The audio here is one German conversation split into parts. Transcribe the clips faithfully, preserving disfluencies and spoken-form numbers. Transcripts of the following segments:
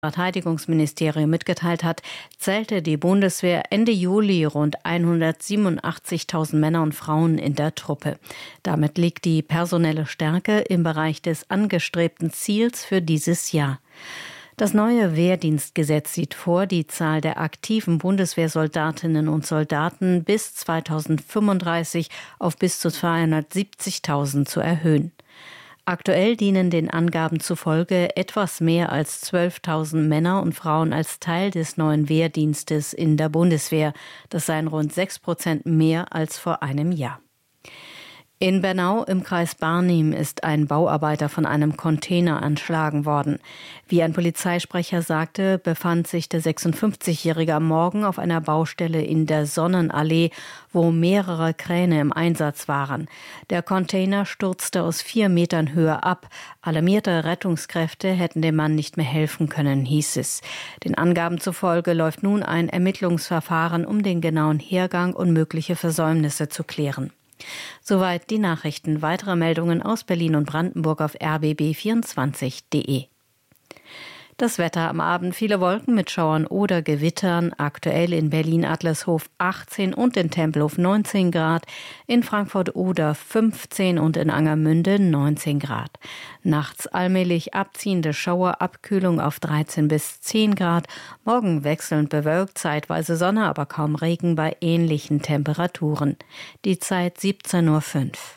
Verteidigungsministerium mitgeteilt hat, zählte die Bundeswehr Ende Juli rund hundertsiebenundachtzigtausend Männer und Frauen in der Truppe. Damit liegt die personelle Stärke im Bereich des angestrebten Ziels für dieses Jahr. Das neue Wehrdienstgesetz sieht vor, die Zahl der aktiven Bundeswehrsoldatinnen und Soldaten bis zweitausendfünfunddreißig auf bis zu zweihundertsiebzigtausend zu erhöhen. Aktuell dienen den Angaben zufolge etwas mehr als zwölftausend Männer und Frauen als Teil des neuen Wehrdienstes in der Bundeswehr. Das seien rund sechs Prozent mehr als vor einem Jahr. In Bernau im Kreis Barnim ist ein Bauarbeiter von einem Container erschlagen worden. Wie ein Polizeisprecher sagte, befand sich der sechsundfünfzigjährige am Morgen auf einer Baustelle in der Sonnenallee, wo mehrere Kräne im Einsatz waren. Der Container stürzte aus vier Metern Höhe ab. Alarmierte Rettungskräfte hätten dem Mann nicht mehr helfen können, hieß es. Den Angaben zufolge läuft nun ein Ermittlungsverfahren, um den genauen Hergang und mögliche Versäumnisse zu klären. Soweit die Nachrichten. Weitere Meldungen aus Berlin und Brandenburg auf r b b vierundzwanzig punkt de. Das Wetter am Abend: viele Wolken mit Schauern oder Gewittern. Aktuell in Berlin-Adlershof achtzehn und in Tempelhof neunzehn Grad, in Frankfurt-Oder fünfzehn und in Angermünde neunzehn Grad. Nachts allmählich abziehende Schauer, Abkühlung auf dreizehn bis zehn Grad. Morgen wechselnd bewölkt, zeitweise Sonne, aber kaum Regen bei ähnlichen Temperaturen. Die Zeit siebzehn Uhr fünf.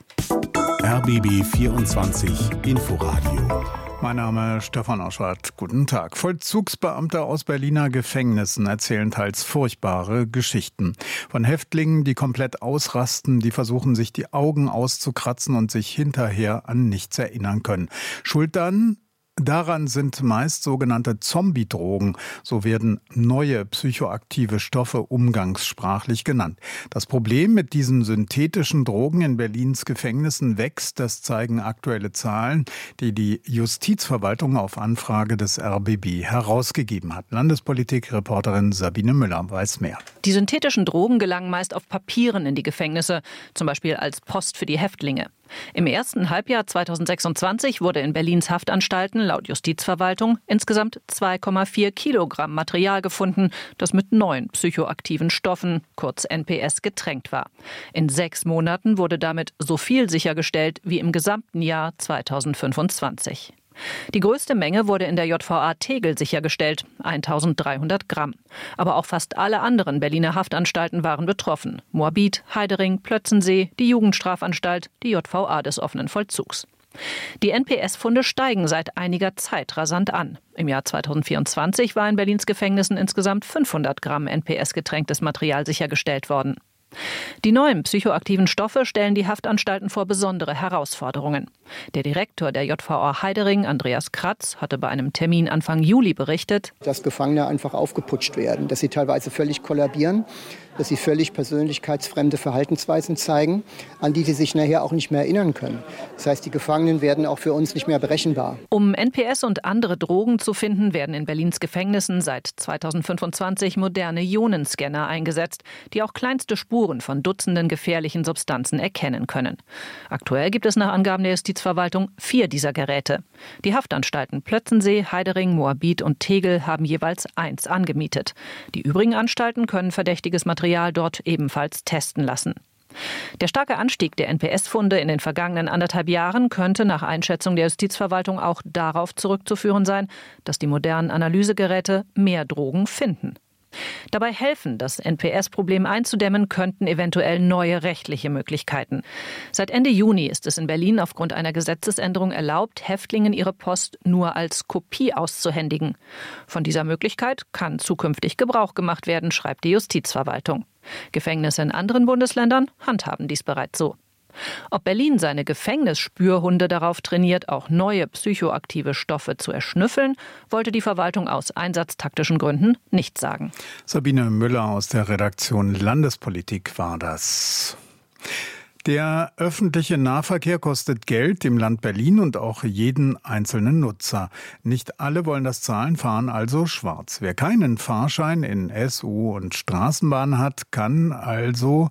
R B B vierundzwanzig Inforadio. Mein Name ist Stefan Oschwart. Guten Tag. Vollzugsbeamte aus Berliner Gefängnissen erzählen teils furchtbare Geschichten. Von Häftlingen, die komplett ausrasten, die versuchen, sich die Augen auszukratzen und sich hinterher an nichts erinnern können. Schuld dann? Daran sind meist sogenannte Zombie-Drogen. So werden neue psychoaktive Stoffe umgangssprachlich genannt. Das Problem mit diesen synthetischen Drogen in Berlins Gefängnissen wächst. Das zeigen aktuelle Zahlen, die die Justizverwaltung auf Anfrage des R B B herausgegeben hat. Landespolitik-Reporterin Sabine Müller weiß mehr. Die synthetischen Drogen gelangen meist auf Papieren in die Gefängnisse, zum Beispiel als Post für die Häftlinge. Im ersten Halbjahr zweitausendsechsundzwanzig wurde in Berlins Haftanstalten laut Justizverwaltung insgesamt zwei Komma vier Kilogramm Material gefunden, das mit neuen psychoaktiven Stoffen, kurz N P S, getränkt war. In sechs Monaten wurde damit so viel sichergestellt wie im gesamten Jahr zweitausendfünfundzwanzig. Die größte Menge wurde in der J V A Tegel sichergestellt, eintausenddreihundert Gramm. Aber auch fast alle anderen Berliner Haftanstalten waren betroffen. Moabit, Heidering, Plötzensee, die Jugendstrafanstalt, die J V A des offenen Vollzugs. Die N P S-Funde steigen seit einiger Zeit rasant an. Im Jahr zweitausendvierundzwanzig war in Berlins Gefängnissen insgesamt fünfhundert Gramm N P S-getränktes Material sichergestellt worden. Die neuen psychoaktiven Stoffe stellen die Haftanstalten vor besondere Herausforderungen. Der Direktor der J V A Heidering, Andreas Kratz, hatte bei einem Termin Anfang Juli berichtet, dass Gefangene einfach aufgeputscht werden, dass sie teilweise völlig kollabieren, dass sie völlig persönlichkeitsfremde Verhaltensweisen zeigen, an die sie sich nachher auch nicht mehr erinnern können. Das heißt, die Gefangenen werden auch für uns nicht mehr berechenbar. Um N P S und andere Drogen zu finden, werden in Berlins Gefängnissen seit zweitausendfünfundzwanzig moderne Ionenscanner eingesetzt, die auch kleinste Spuren von Dutzenden gefährlichen Substanzen erkennen können. Aktuell gibt es nach Angaben der Justizverwaltung vier dieser Geräte. Die Haftanstalten Plötzensee, Heidering, Moabit und Tegel haben jeweils eins angemietet. Die übrigen Anstalten können verdächtiges Material dort ebenfalls testen lassen. Der starke Anstieg der N P S-Funde in den vergangenen anderthalb Jahren könnte nach Einschätzung der Justizverwaltung auch darauf zurückzuführen sein, dass die modernen Analysegeräte mehr Drogen finden. Dabei helfen, das N P S-Problem einzudämmen, könnten eventuell neue rechtliche Möglichkeiten. Seit Ende Juni ist es in Berlin aufgrund einer Gesetzesänderung erlaubt, Häftlingen ihre Post nur als Kopie auszuhändigen. Von dieser Möglichkeit kann zukünftig Gebrauch gemacht werden, schreibt die Justizverwaltung. Gefängnisse in anderen Bundesländern handhaben dies bereits so. Ob Berlin seine Gefängnisspürhunde darauf trainiert, auch neue psychoaktive Stoffe zu erschnüffeln, wollte die Verwaltung aus einsatztaktischen Gründen nicht sagen. Sabine Müller aus der Redaktion Landespolitik war das. Der öffentliche Nahverkehr kostet Geld im Land Berlin und auch jeden einzelnen Nutzer. Nicht alle wollen das zahlen, fahren also schwarz. Wer keinen Fahrschein in S U und Straßenbahn hat, kann also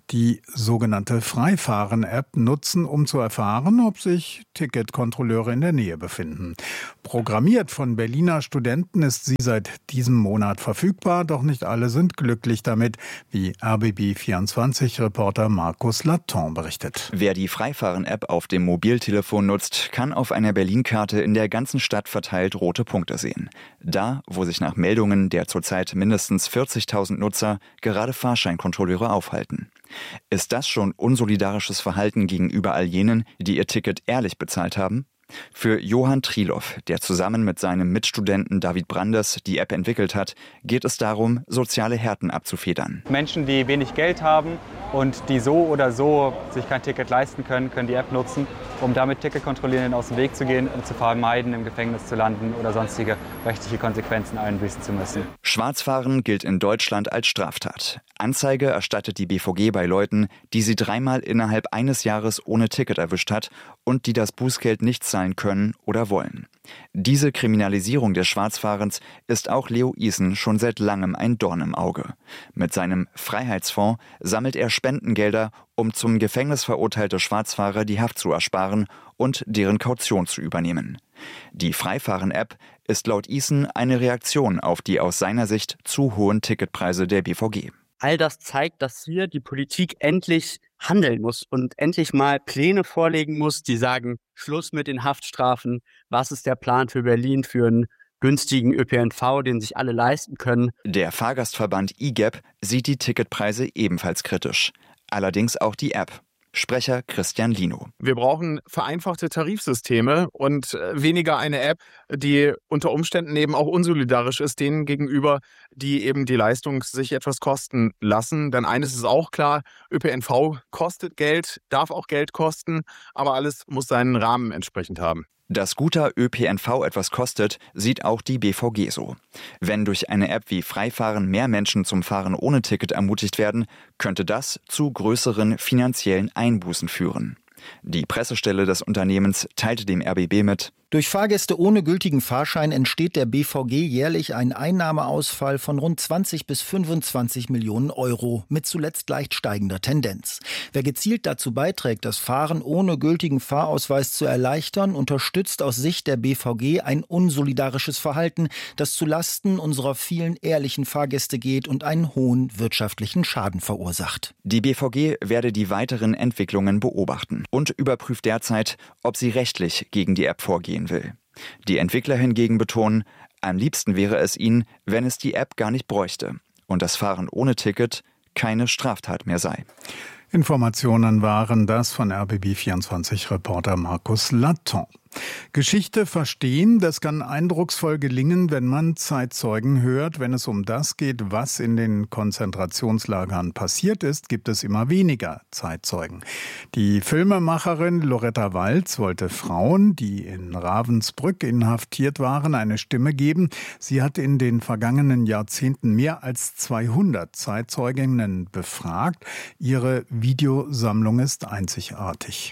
die sogenannte Freifahren-App nutzen, um zu erfahren, ob sich Ticketkontrolleure in der Nähe befinden. Programmiert von Berliner Studenten ist sie seit diesem Monat verfügbar, doch nicht alle sind glücklich damit, wie R B B vierundzwanzig-Reporter Markus Laton berichtet. Wer die Freifahren-App auf dem Mobiltelefon nutzt, kann auf einer Berlin-Karte in der ganzen Stadt verteilt rote Punkte sehen. Da, wo sich nach Meldungen der zurzeit mindestens vierzigtausend Nutzer gerade Fahrscheinkontrolleure aufhalten. Ist das schon unsolidarisches Verhalten gegenüber all jenen, die ihr Ticket ehrlich bezahlt haben? Für Johann Trilow, der zusammen mit seinem Mitstudenten David Brandes die App entwickelt hat, geht es darum, soziale Härten abzufedern. Menschen, die wenig Geld haben und die so oder so sich kein Ticket leisten können, können die App nutzen, um damit Ticketkontrollierenden aus dem Weg zu gehen und zu vermeiden, im Gefängnis zu landen oder sonstige rechtliche Konsequenzen einbüßen zu müssen. Schwarzfahren gilt in Deutschland als Straftat. Anzeige erstattet die B V G bei Leuten, die sie dreimal innerhalb eines Jahres ohne Ticket erwischt hat und die das Bußgeld nicht zahlen können oder wollen. Diese Kriminalisierung des Schwarzfahrens ist auch Leo Isen schon seit langem ein Dorn im Auge. Mit seinem Freiheitsfonds sammelt er Spendengelder, um zum Gefängnis verurteilte Schwarzfahrer die Haft zu ersparen und deren Kaution zu übernehmen. Die Freifahren-App ist laut Isen eine Reaktion auf die aus seiner Sicht zu hohen Ticketpreise der B V G. All das zeigt, dass hier die Politik endlich handeln muss und endlich mal Pläne vorlegen muss, die sagen, Schluss mit den Haftstrafen. Was ist der Plan für Berlin für einen günstigen Ö P N V, den sich alle leisten können? Der Fahrgastverband I G E P sieht die Ticketpreise ebenfalls kritisch. Allerdings auch die App. Sprecher Christian Lino. Wir brauchen vereinfachte Tarifsysteme und weniger eine App, die unter Umständen eben auch unsolidarisch ist denen gegenüber, die eben die Leistung sich etwas kosten lassen. Denn eines ist auch klar, Ö P N V kostet Geld, darf auch Geld kosten, aber alles muss seinen Rahmen entsprechend haben. Dass guter Ö P N V etwas kostet, sieht auch die B V G so. Wenn durch eine App wie Freifahren mehr Menschen zum Fahren ohne Ticket ermutigt werden, könnte das zu größeren finanziellen Einbußen führen. Die Pressestelle des Unternehmens teilte dem R B B mit: Durch Fahrgäste ohne gültigen Fahrschein entsteht der B V G jährlich ein Einnahmeausfall von rund zwanzig bis fünfundzwanzig Millionen Euro mit zuletzt leicht steigender Tendenz. Wer gezielt dazu beiträgt, das Fahren ohne gültigen Fahrausweis zu erleichtern, unterstützt aus Sicht der B V G ein unsolidarisches Verhalten, das zulasten unserer vielen ehrlichen Fahrgäste geht und einen hohen wirtschaftlichen Schaden verursacht. Die B V G werde die weiteren Entwicklungen beobachten und überprüft derzeit, ob sie rechtlich gegen die App vorgehen will. Die Entwickler hingegen betonen, am liebsten wäre es ihnen, wenn es die App gar nicht bräuchte und das Fahren ohne Ticket keine Straftat mehr sei. Informationen waren das von R B B vierundzwanzig-Reporter Markus Laton. Geschichte verstehen, das kann eindrucksvoll gelingen, wenn man Zeitzeugen hört. Wenn es um das geht, was in den Konzentrationslagern passiert ist, gibt es immer weniger Zeitzeugen. Die Filmemacherin Loretta Waltz wollte Frauen, die in Ravensbrück inhaftiert waren, eine Stimme geben. Sie hat in den vergangenen Jahrzehnten mehr als zweihundert Zeitzeuginnen befragt. Ihre Videosammlung ist einzigartig.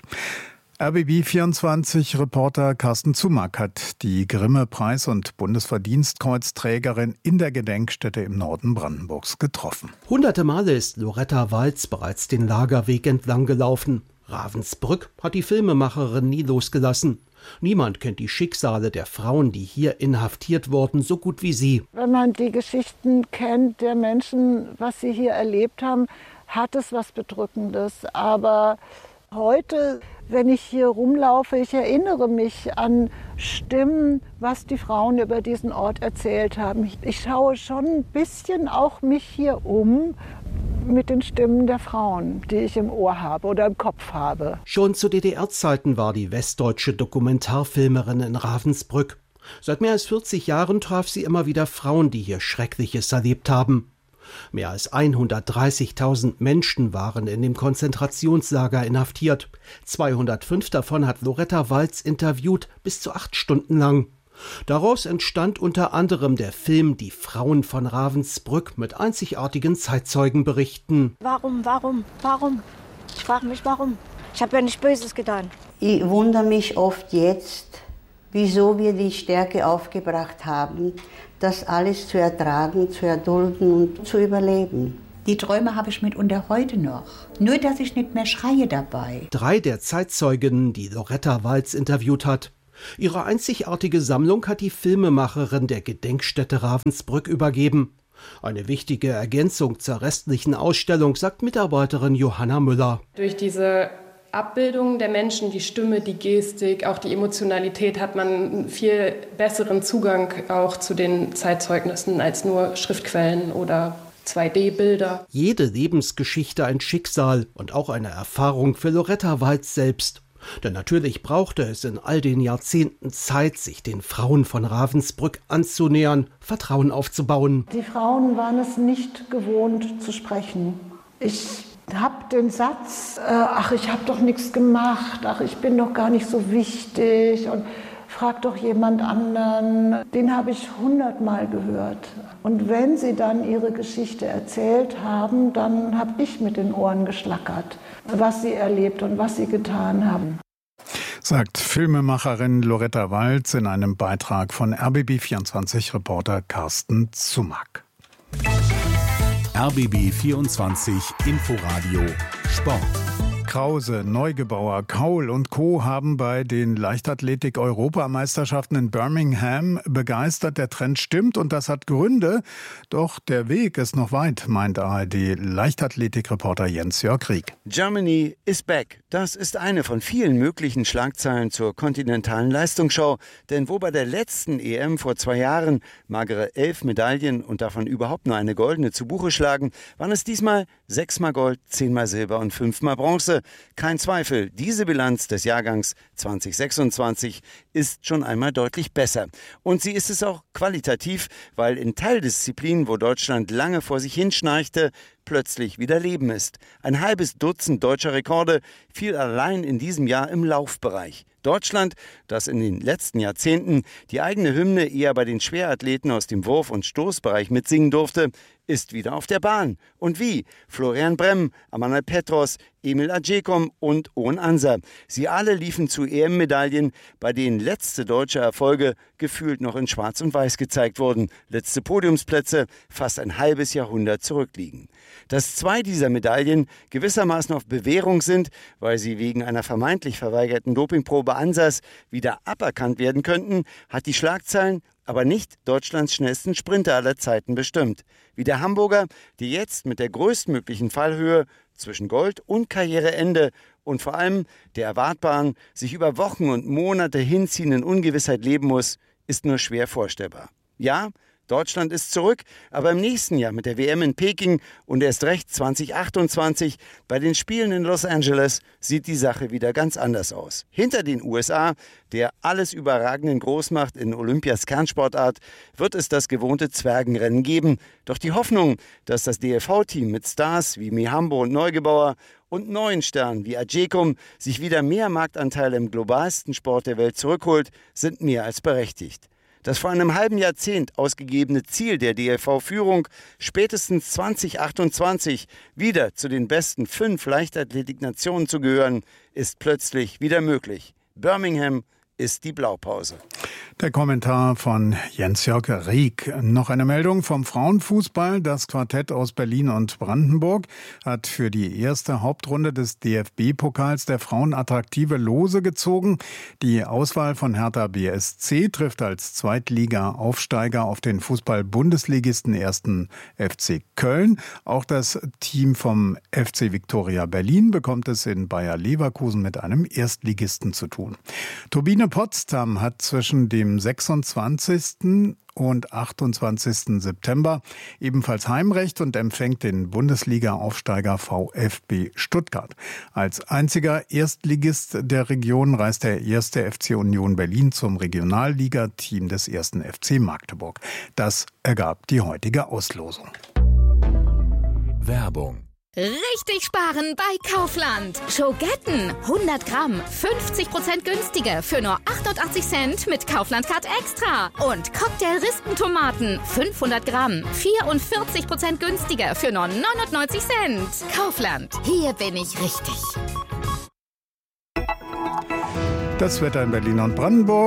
R B B vierundzwanzig-Reporter Carsten Zumack hat die Grimme-Preis- und Bundesverdienstkreuzträgerin in der Gedenkstätte im Norden Brandenburgs getroffen. Hunderte Male ist Loretta Waltz bereits den Lagerweg entlang gelaufen. Ravensbrück hat die Filmemacherin nie losgelassen. Niemand kennt die Schicksale der Frauen, die hier inhaftiert wurden, so gut wie sie. Wenn man die Geschichten kennt der Menschen, was sie hier erlebt haben, hat es was Bedrückendes. Aber heute, wenn ich hier rumlaufe, ich erinnere mich an Stimmen, was die Frauen über diesen Ort erzählt haben. Ich schaue schon ein bisschen auch mich hier um mit den Stimmen der Frauen, die ich im Ohr habe oder im Kopf habe. Schon zu D D R-Zeiten war die westdeutsche Dokumentarfilmerin in Ravensbrück. Seit mehr als vierzig Jahren traf sie immer wieder Frauen, die hier Schreckliches erlebt haben. Mehr als hundertdreißigtausend Menschen waren in dem Konzentrationslager inhaftiert. zweihundertfünf davon hat Loretta Waltz interviewt, bis zu acht Stunden lang. Daraus entstand unter anderem der Film Die Frauen von Ravensbrück mit einzigartigen Zeitzeugenberichten. Warum, warum, warum? Ich frage mich, warum? Ich habe ja nichts Böses getan. Ich wundere mich oft jetzt, wieso wir die Stärke aufgebracht haben, das alles zu ertragen, zu erdulden und zu überleben. Die Träume habe ich mitunter heute noch. Nur, dass ich nicht mehr schreie dabei. Drei der Zeitzeugen, die Loretta Waltz interviewt hat. Ihre einzigartige Sammlung hat die Filmemacherin der Gedenkstätte Ravensbrück übergeben. Eine wichtige Ergänzung zur restlichen Ausstellung, sagt Mitarbeiterin Johanna Müller. Durch diese Abbildungen der Menschen, die Stimme, die Gestik, auch die Emotionalität, hat man einen viel besseren Zugang auch zu den Zeitzeugnissen als nur Schriftquellen oder zwei D Bilder. Jede Lebensgeschichte ein Schicksal und auch eine Erfahrung für Loretta Waltz selbst. Denn natürlich brauchte es in all den Jahrzehnten Zeit, sich den Frauen von Ravensbrück anzunähern, Vertrauen aufzubauen. Die Frauen waren es nicht gewohnt zu sprechen. Ich habe den Satz, äh, ach, ich habe doch nichts gemacht, ach, ich bin doch gar nicht so wichtig und frag doch jemand anderen, den habe ich hundertmal gehört. Und wenn sie dann ihre Geschichte erzählt haben, dann habe ich mit den Ohren geschlackert, was sie erlebt und was sie getan haben. Sagt Filmemacherin Loretta Waltz in einem Beitrag von R B B vierundzwanzig-Reporter Carsten Zumack. R B B vierundzwanzig Inforadio Sport. Krause, Neugebauer, Kaul und Co. haben bei den Leichtathletik-Europameisterschaften in Birmingham begeistert. Der Trend stimmt und das hat Gründe. Doch der Weg ist noch weit, meint A R D-Leichtathletik-Reporter Jens-Jörg Rieck. Germany is back. Das ist eine von vielen möglichen Schlagzeilen zur kontinentalen Leistungsschau. Denn wo bei der letzten E M vor zwei Jahren magere elf Medaillen und davon überhaupt nur eine goldene zu Buche schlagen, waren es diesmal sechsmal Gold, zehnmal Silber und fünfmal Bronze. Kein Zweifel, diese Bilanz des Jahrgangs zwanzig sechsundzwanzig ist schon einmal deutlich besser. Und sie ist es auch qualitativ, weil in Teildisziplinen, wo Deutschland lange vor sich hinschnarchte, plötzlich wieder Leben ist. Ein halbes Dutzend deutscher Rekorde fiel allein in diesem Jahr im Laufbereich. Deutschland, das in den letzten Jahrzehnten die eigene Hymne eher bei den Schwerathleten aus dem Wurf- und Stoßbereich mitsingen durfte, ist wieder auf der Bahn. Und wie? Florian Bremm, Amanal Petros, Emil Adjekom und Owen Anser. Sie alle liefen zu E M-Medaillen, bei denen letzte deutsche Erfolge gefühlt noch in Schwarz und Weiß gezeigt wurden. Letzte Podiumsplätze fast ein halbes Jahrhundert zurückliegen. Dass zwei dieser Medaillen gewissermaßen auf Bewährung sind, weil sie wegen einer vermeintlich verweigerten Dopingprobe Ansers wieder aberkannt werden könnten, hat die Schlagzeilen aber nicht Deutschlands schnellsten Sprinter aller Zeiten bestimmt. Wie der Hamburger, der jetzt mit der größtmöglichen Fallhöhe zwischen Gold und Karriereende und vor allem der erwartbaren, sich über Wochen und Monate hinziehenden Ungewissheit leben muss, ist nur schwer vorstellbar. Ja, Deutschland ist zurück, aber im nächsten Jahr mit der W M in Peking und erst recht zwanzig achtundzwanzig bei den Spielen in Los Angeles sieht die Sache wieder ganz anders aus. Hinter den U S A, der alles überragenden Großmacht in Olympias Kernsportart, wird es das gewohnte Zwergenrennen geben. Doch die Hoffnung, dass das D L V-Team mit Stars wie Mihambo und Neugebauer und neuen Sternen wie Adjekom sich wieder mehr Marktanteile im globalsten Sport der Welt zurückholt, sind mehr als berechtigt. Das vor einem halben Jahrzehnt ausgegebene Ziel der D L V-Führung, spätestens zwanzig achtundzwanzig wieder zu den besten fünf Leichtathletik-Nationen zu gehören, ist plötzlich wieder möglich. Birmingham ist die Blaupause. Der Kommentar von Jens-Jörg Rieck. Noch eine Meldung vom Frauenfußball. Das Quartett aus Berlin und Brandenburg hat für die erste Hauptrunde des D F B-Pokals der Frauen attraktive Lose gezogen. Die Auswahl von Hertha B S C trifft als Zweitliga-Aufsteiger auf den Fußball-Bundesligisten ersten F C Köln. Auch das Team vom F C Viktoria Berlin bekommt es in Bayer Leverkusen mit einem Erstligisten zu tun. Turbine Potsdam hat zwischen dem sechsundzwanzigsten und achtundzwanzigsten September ebenfalls Heimrecht und empfängt den Bundesliga-Aufsteiger VfB Stuttgart. Als einziger Erstligist der Region reist der erste F C Union Berlin zum Regionalliga-Team des ersten F C Magdeburg. Das ergab die heutige Auslosung. Werbung. Richtig sparen bei Kaufland. Schogetten hundert Gramm, fünfzig Prozent günstiger für nur achtundachtzig Cent mit Kaufland Card Extra. Und Cocktail-Rispentomaten fünfhundert Gramm, vierundvierzig Prozent günstiger für nur neunundneunzig Cent. Kaufland, hier bin ich richtig. Das Wetter in Berlin und Brandenburg.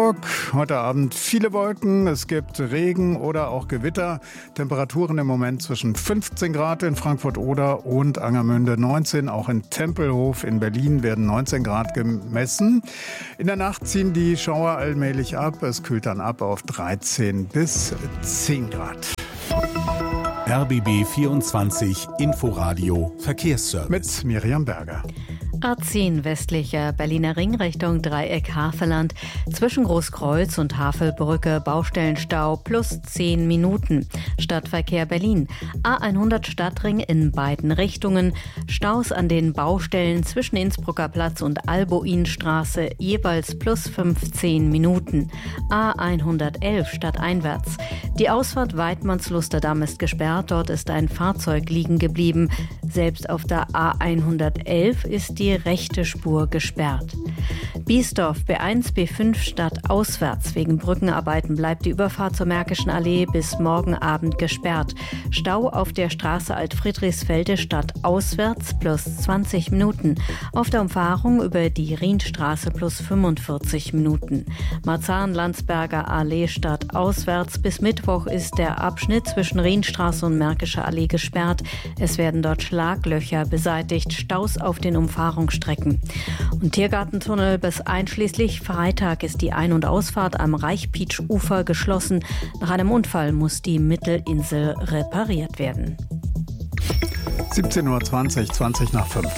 Heute Abend viele Wolken, es gibt Regen oder auch Gewitter. Temperaturen im Moment zwischen fünfzehn Grad in Frankfurt-Oder und Angermünde neunzehn. Auch in Tempelhof in Berlin werden neunzehn Grad gemessen. In der Nacht ziehen die Schauer allmählich ab. Es kühlt dann ab auf dreizehn bis zehn Grad. R B B vierundzwanzig Inforadio Verkehrsservice. Mit Miriam Berger. A zehn westlicher Berliner Ring Richtung Dreieck Havelland. Zwischen Großkreuz und Havelbrücke Baustellenstau plus zehn Minuten. Stadtverkehr Berlin. A hundert Stadtring in beiden Richtungen. Staus an den Baustellen zwischen Innsbrucker Platz und Alboinstraße jeweils plus fünfzehn Minuten. A hundertelf stadteinwärts. Die Ausfahrt Weidmannslusterdamm ist gesperrt. Dort ist ein Fahrzeug liegen geblieben. Selbst auf der A hundertelf ist die rechte Spur gesperrt. Biesdorf B eins B fünf stadtauswärts. Wegen Brückenarbeiten bleibt die Überfahrt zur Märkischen Allee bis morgen Abend gesperrt. Stau auf der Straße Alt-Friedrichsfelde stadtauswärts plus zwanzig Minuten. Auf der Umfahrung über die Rienstraße plus fünfundvierzig Minuten. Marzahn-Landsberger Allee stadtauswärts. Bis Mittwoch ist der Abschnitt zwischen Rienstraße und Märkische Allee gesperrt. Es werden dort Schlaglöcher beseitigt. Staus auf den Umfahrungsstrecken. Und Tiergartentunnel bis einschließlich Freitag ist die Ein- und Ausfahrt am Reichpietsch-Ufer geschlossen. Nach einem Unfall muss die Mittelinsel repariert werden. siebzehn Uhr zwanzig, zwanzig nach fünf.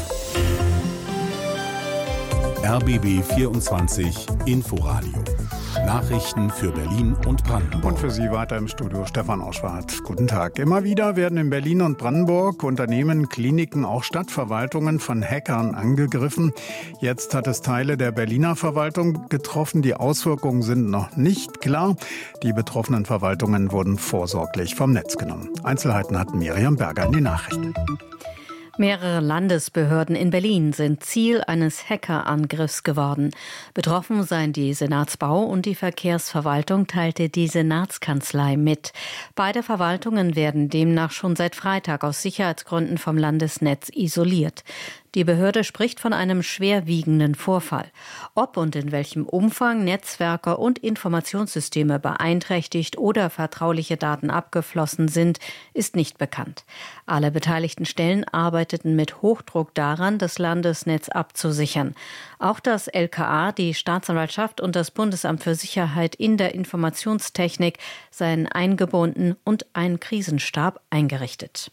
R B B vierundzwanzig Inforadio. Nachrichten für Berlin und Brandenburg. Und für Sie weiter im Studio Stefan Oschwart. Guten Tag. Immer wieder werden in Berlin und Brandenburg Unternehmen, Kliniken, auch Stadtverwaltungen von Hackern angegriffen. Jetzt hat es Teile der Berliner Verwaltung getroffen. Die Auswirkungen sind noch nicht klar. Die betroffenen Verwaltungen wurden vorsorglich vom Netz genommen. Einzelheiten hat Miriam Berger in den Nachrichten. Mehrere Landesbehörden in Berlin sind Ziel eines Hackerangriffs geworden. Betroffen seien die Senatsbau- und die Verkehrsverwaltung, teilte die Senatskanzlei mit. Beide Verwaltungen werden demnach schon seit Freitag aus Sicherheitsgründen vom Landesnetz isoliert. Die Behörde spricht von einem schwerwiegenden Vorfall. Ob und in welchem Umfang Netzwerke und Informationssysteme beeinträchtigt oder vertrauliche Daten abgeflossen sind, ist nicht bekannt. Alle beteiligten Stellen arbeiteten mit Hochdruck daran, das Landesnetz abzusichern. Auch das L K A, die Staatsanwaltschaft und das Bundesamt für Sicherheit in der Informationstechnik seien eingebunden und ein Krisenstab eingerichtet.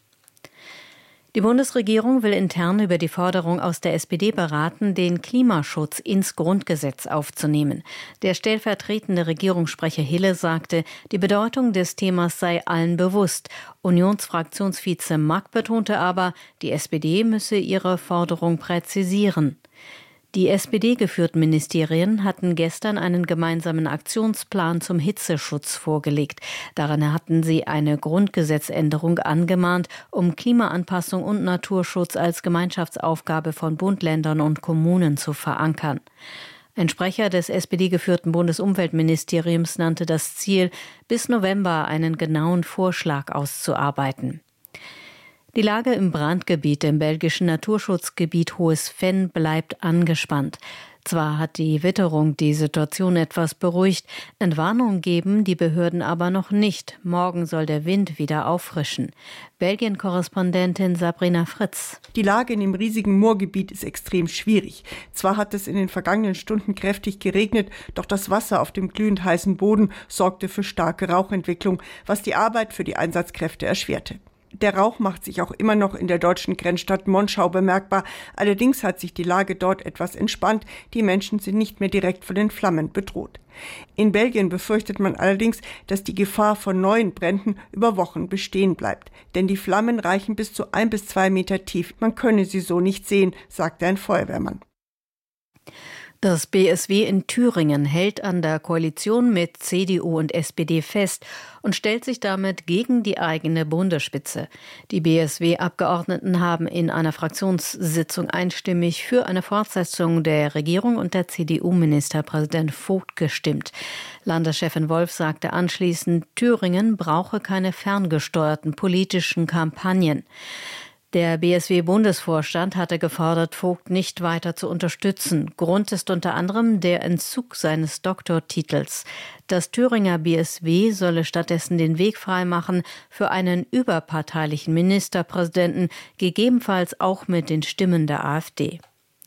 Die Bundesregierung will intern über die Forderung aus der S P D beraten, den Klimaschutz ins Grundgesetz aufzunehmen. Der stellvertretende Regierungssprecher Hille sagte, die Bedeutung des Themas sei allen bewusst. Unionsfraktionsvize Mack betonte aber, die S P D müsse ihre Forderung präzisieren. Die S P D-geführten Ministerien hatten gestern einen gemeinsamen Aktionsplan zum Hitzeschutz vorgelegt. Darin hatten sie eine Grundgesetzänderung angemahnt, um Klimaanpassung und Naturschutz als Gemeinschaftsaufgabe von Bund, Ländern und Kommunen zu verankern. Ein Sprecher des S P D-geführten Bundesumweltministeriums nannte das Ziel, bis November einen genauen Vorschlag auszuarbeiten. Die Lage im Brandgebiet im belgischen Naturschutzgebiet Hohes Venn bleibt angespannt. Zwar hat die Witterung die Situation etwas beruhigt, Entwarnung geben die Behörden aber noch nicht. Morgen soll der Wind wieder auffrischen. Belgien-Korrespondentin Sabrina Fritz. Die Lage in dem riesigen Moorgebiet ist extrem schwierig. Zwar hat es in den vergangenen Stunden kräftig geregnet, doch das Wasser auf dem glühend heißen Boden sorgte für starke Rauchentwicklung, was die Arbeit für die Einsatzkräfte erschwerte. Der Rauch macht sich auch immer noch in der deutschen Grenzstadt Monschau bemerkbar. Allerdings hat sich die Lage dort etwas entspannt. Die Menschen sind nicht mehr direkt von den Flammen bedroht. In Belgien befürchtet man allerdings, dass die Gefahr von neuen Bränden über Wochen bestehen bleibt. Denn die Flammen reichen bis zu ein bis zwei Meter tief. Man könne sie so nicht sehen, sagte ein Feuerwehrmann. Das B S W in Thüringen hält an der Koalition mit C D U und S P D fest und stellt sich damit gegen die eigene Bundesspitze. Die B S W-Abgeordneten haben in einer Fraktionssitzung einstimmig für eine Fortsetzung der Regierung und der C D U-Ministerpräsident Vogt gestimmt. Landeschefin Wolf sagte anschließend, Thüringen brauche keine ferngesteuerten politischen Kampagnen. Der B S W-Bundesvorstand hatte gefordert, Vogt nicht weiter zu unterstützen. Grund ist unter anderem der Entzug seines Doktortitels. Das Thüringer B S W solle stattdessen den Weg freimachen für einen überparteilichen Ministerpräsidenten, gegebenenfalls auch mit den Stimmen der AfD.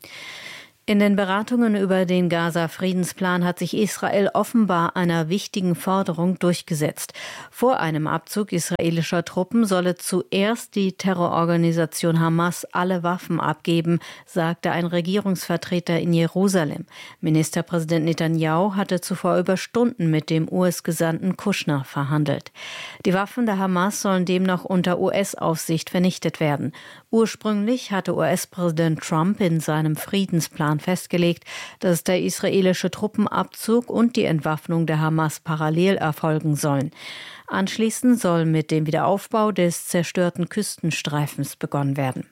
In den Beratungen über den Gaza-Friedensplan hat sich Israel offenbar einer wichtigen Forderung durchgesetzt. Vor einem Abzug israelischer Truppen solle zuerst die Terrororganisation Hamas alle Waffen abgeben, sagte ein Regierungsvertreter in Jerusalem. Ministerpräsident Netanyahu hatte zuvor über Stunden mit dem U S-Gesandten Kushner verhandelt. Die Waffen der Hamas sollen demnach unter U S-Aufsicht vernichtet werden. Ursprünglich hatte U S-Präsident Trump in seinem Friedensplan festgelegt, dass der israelische Truppenabzug und die Entwaffnung der Hamas parallel erfolgen sollen. Anschließend soll mit dem Wiederaufbau des zerstörten Küstenstreifens begonnen werden.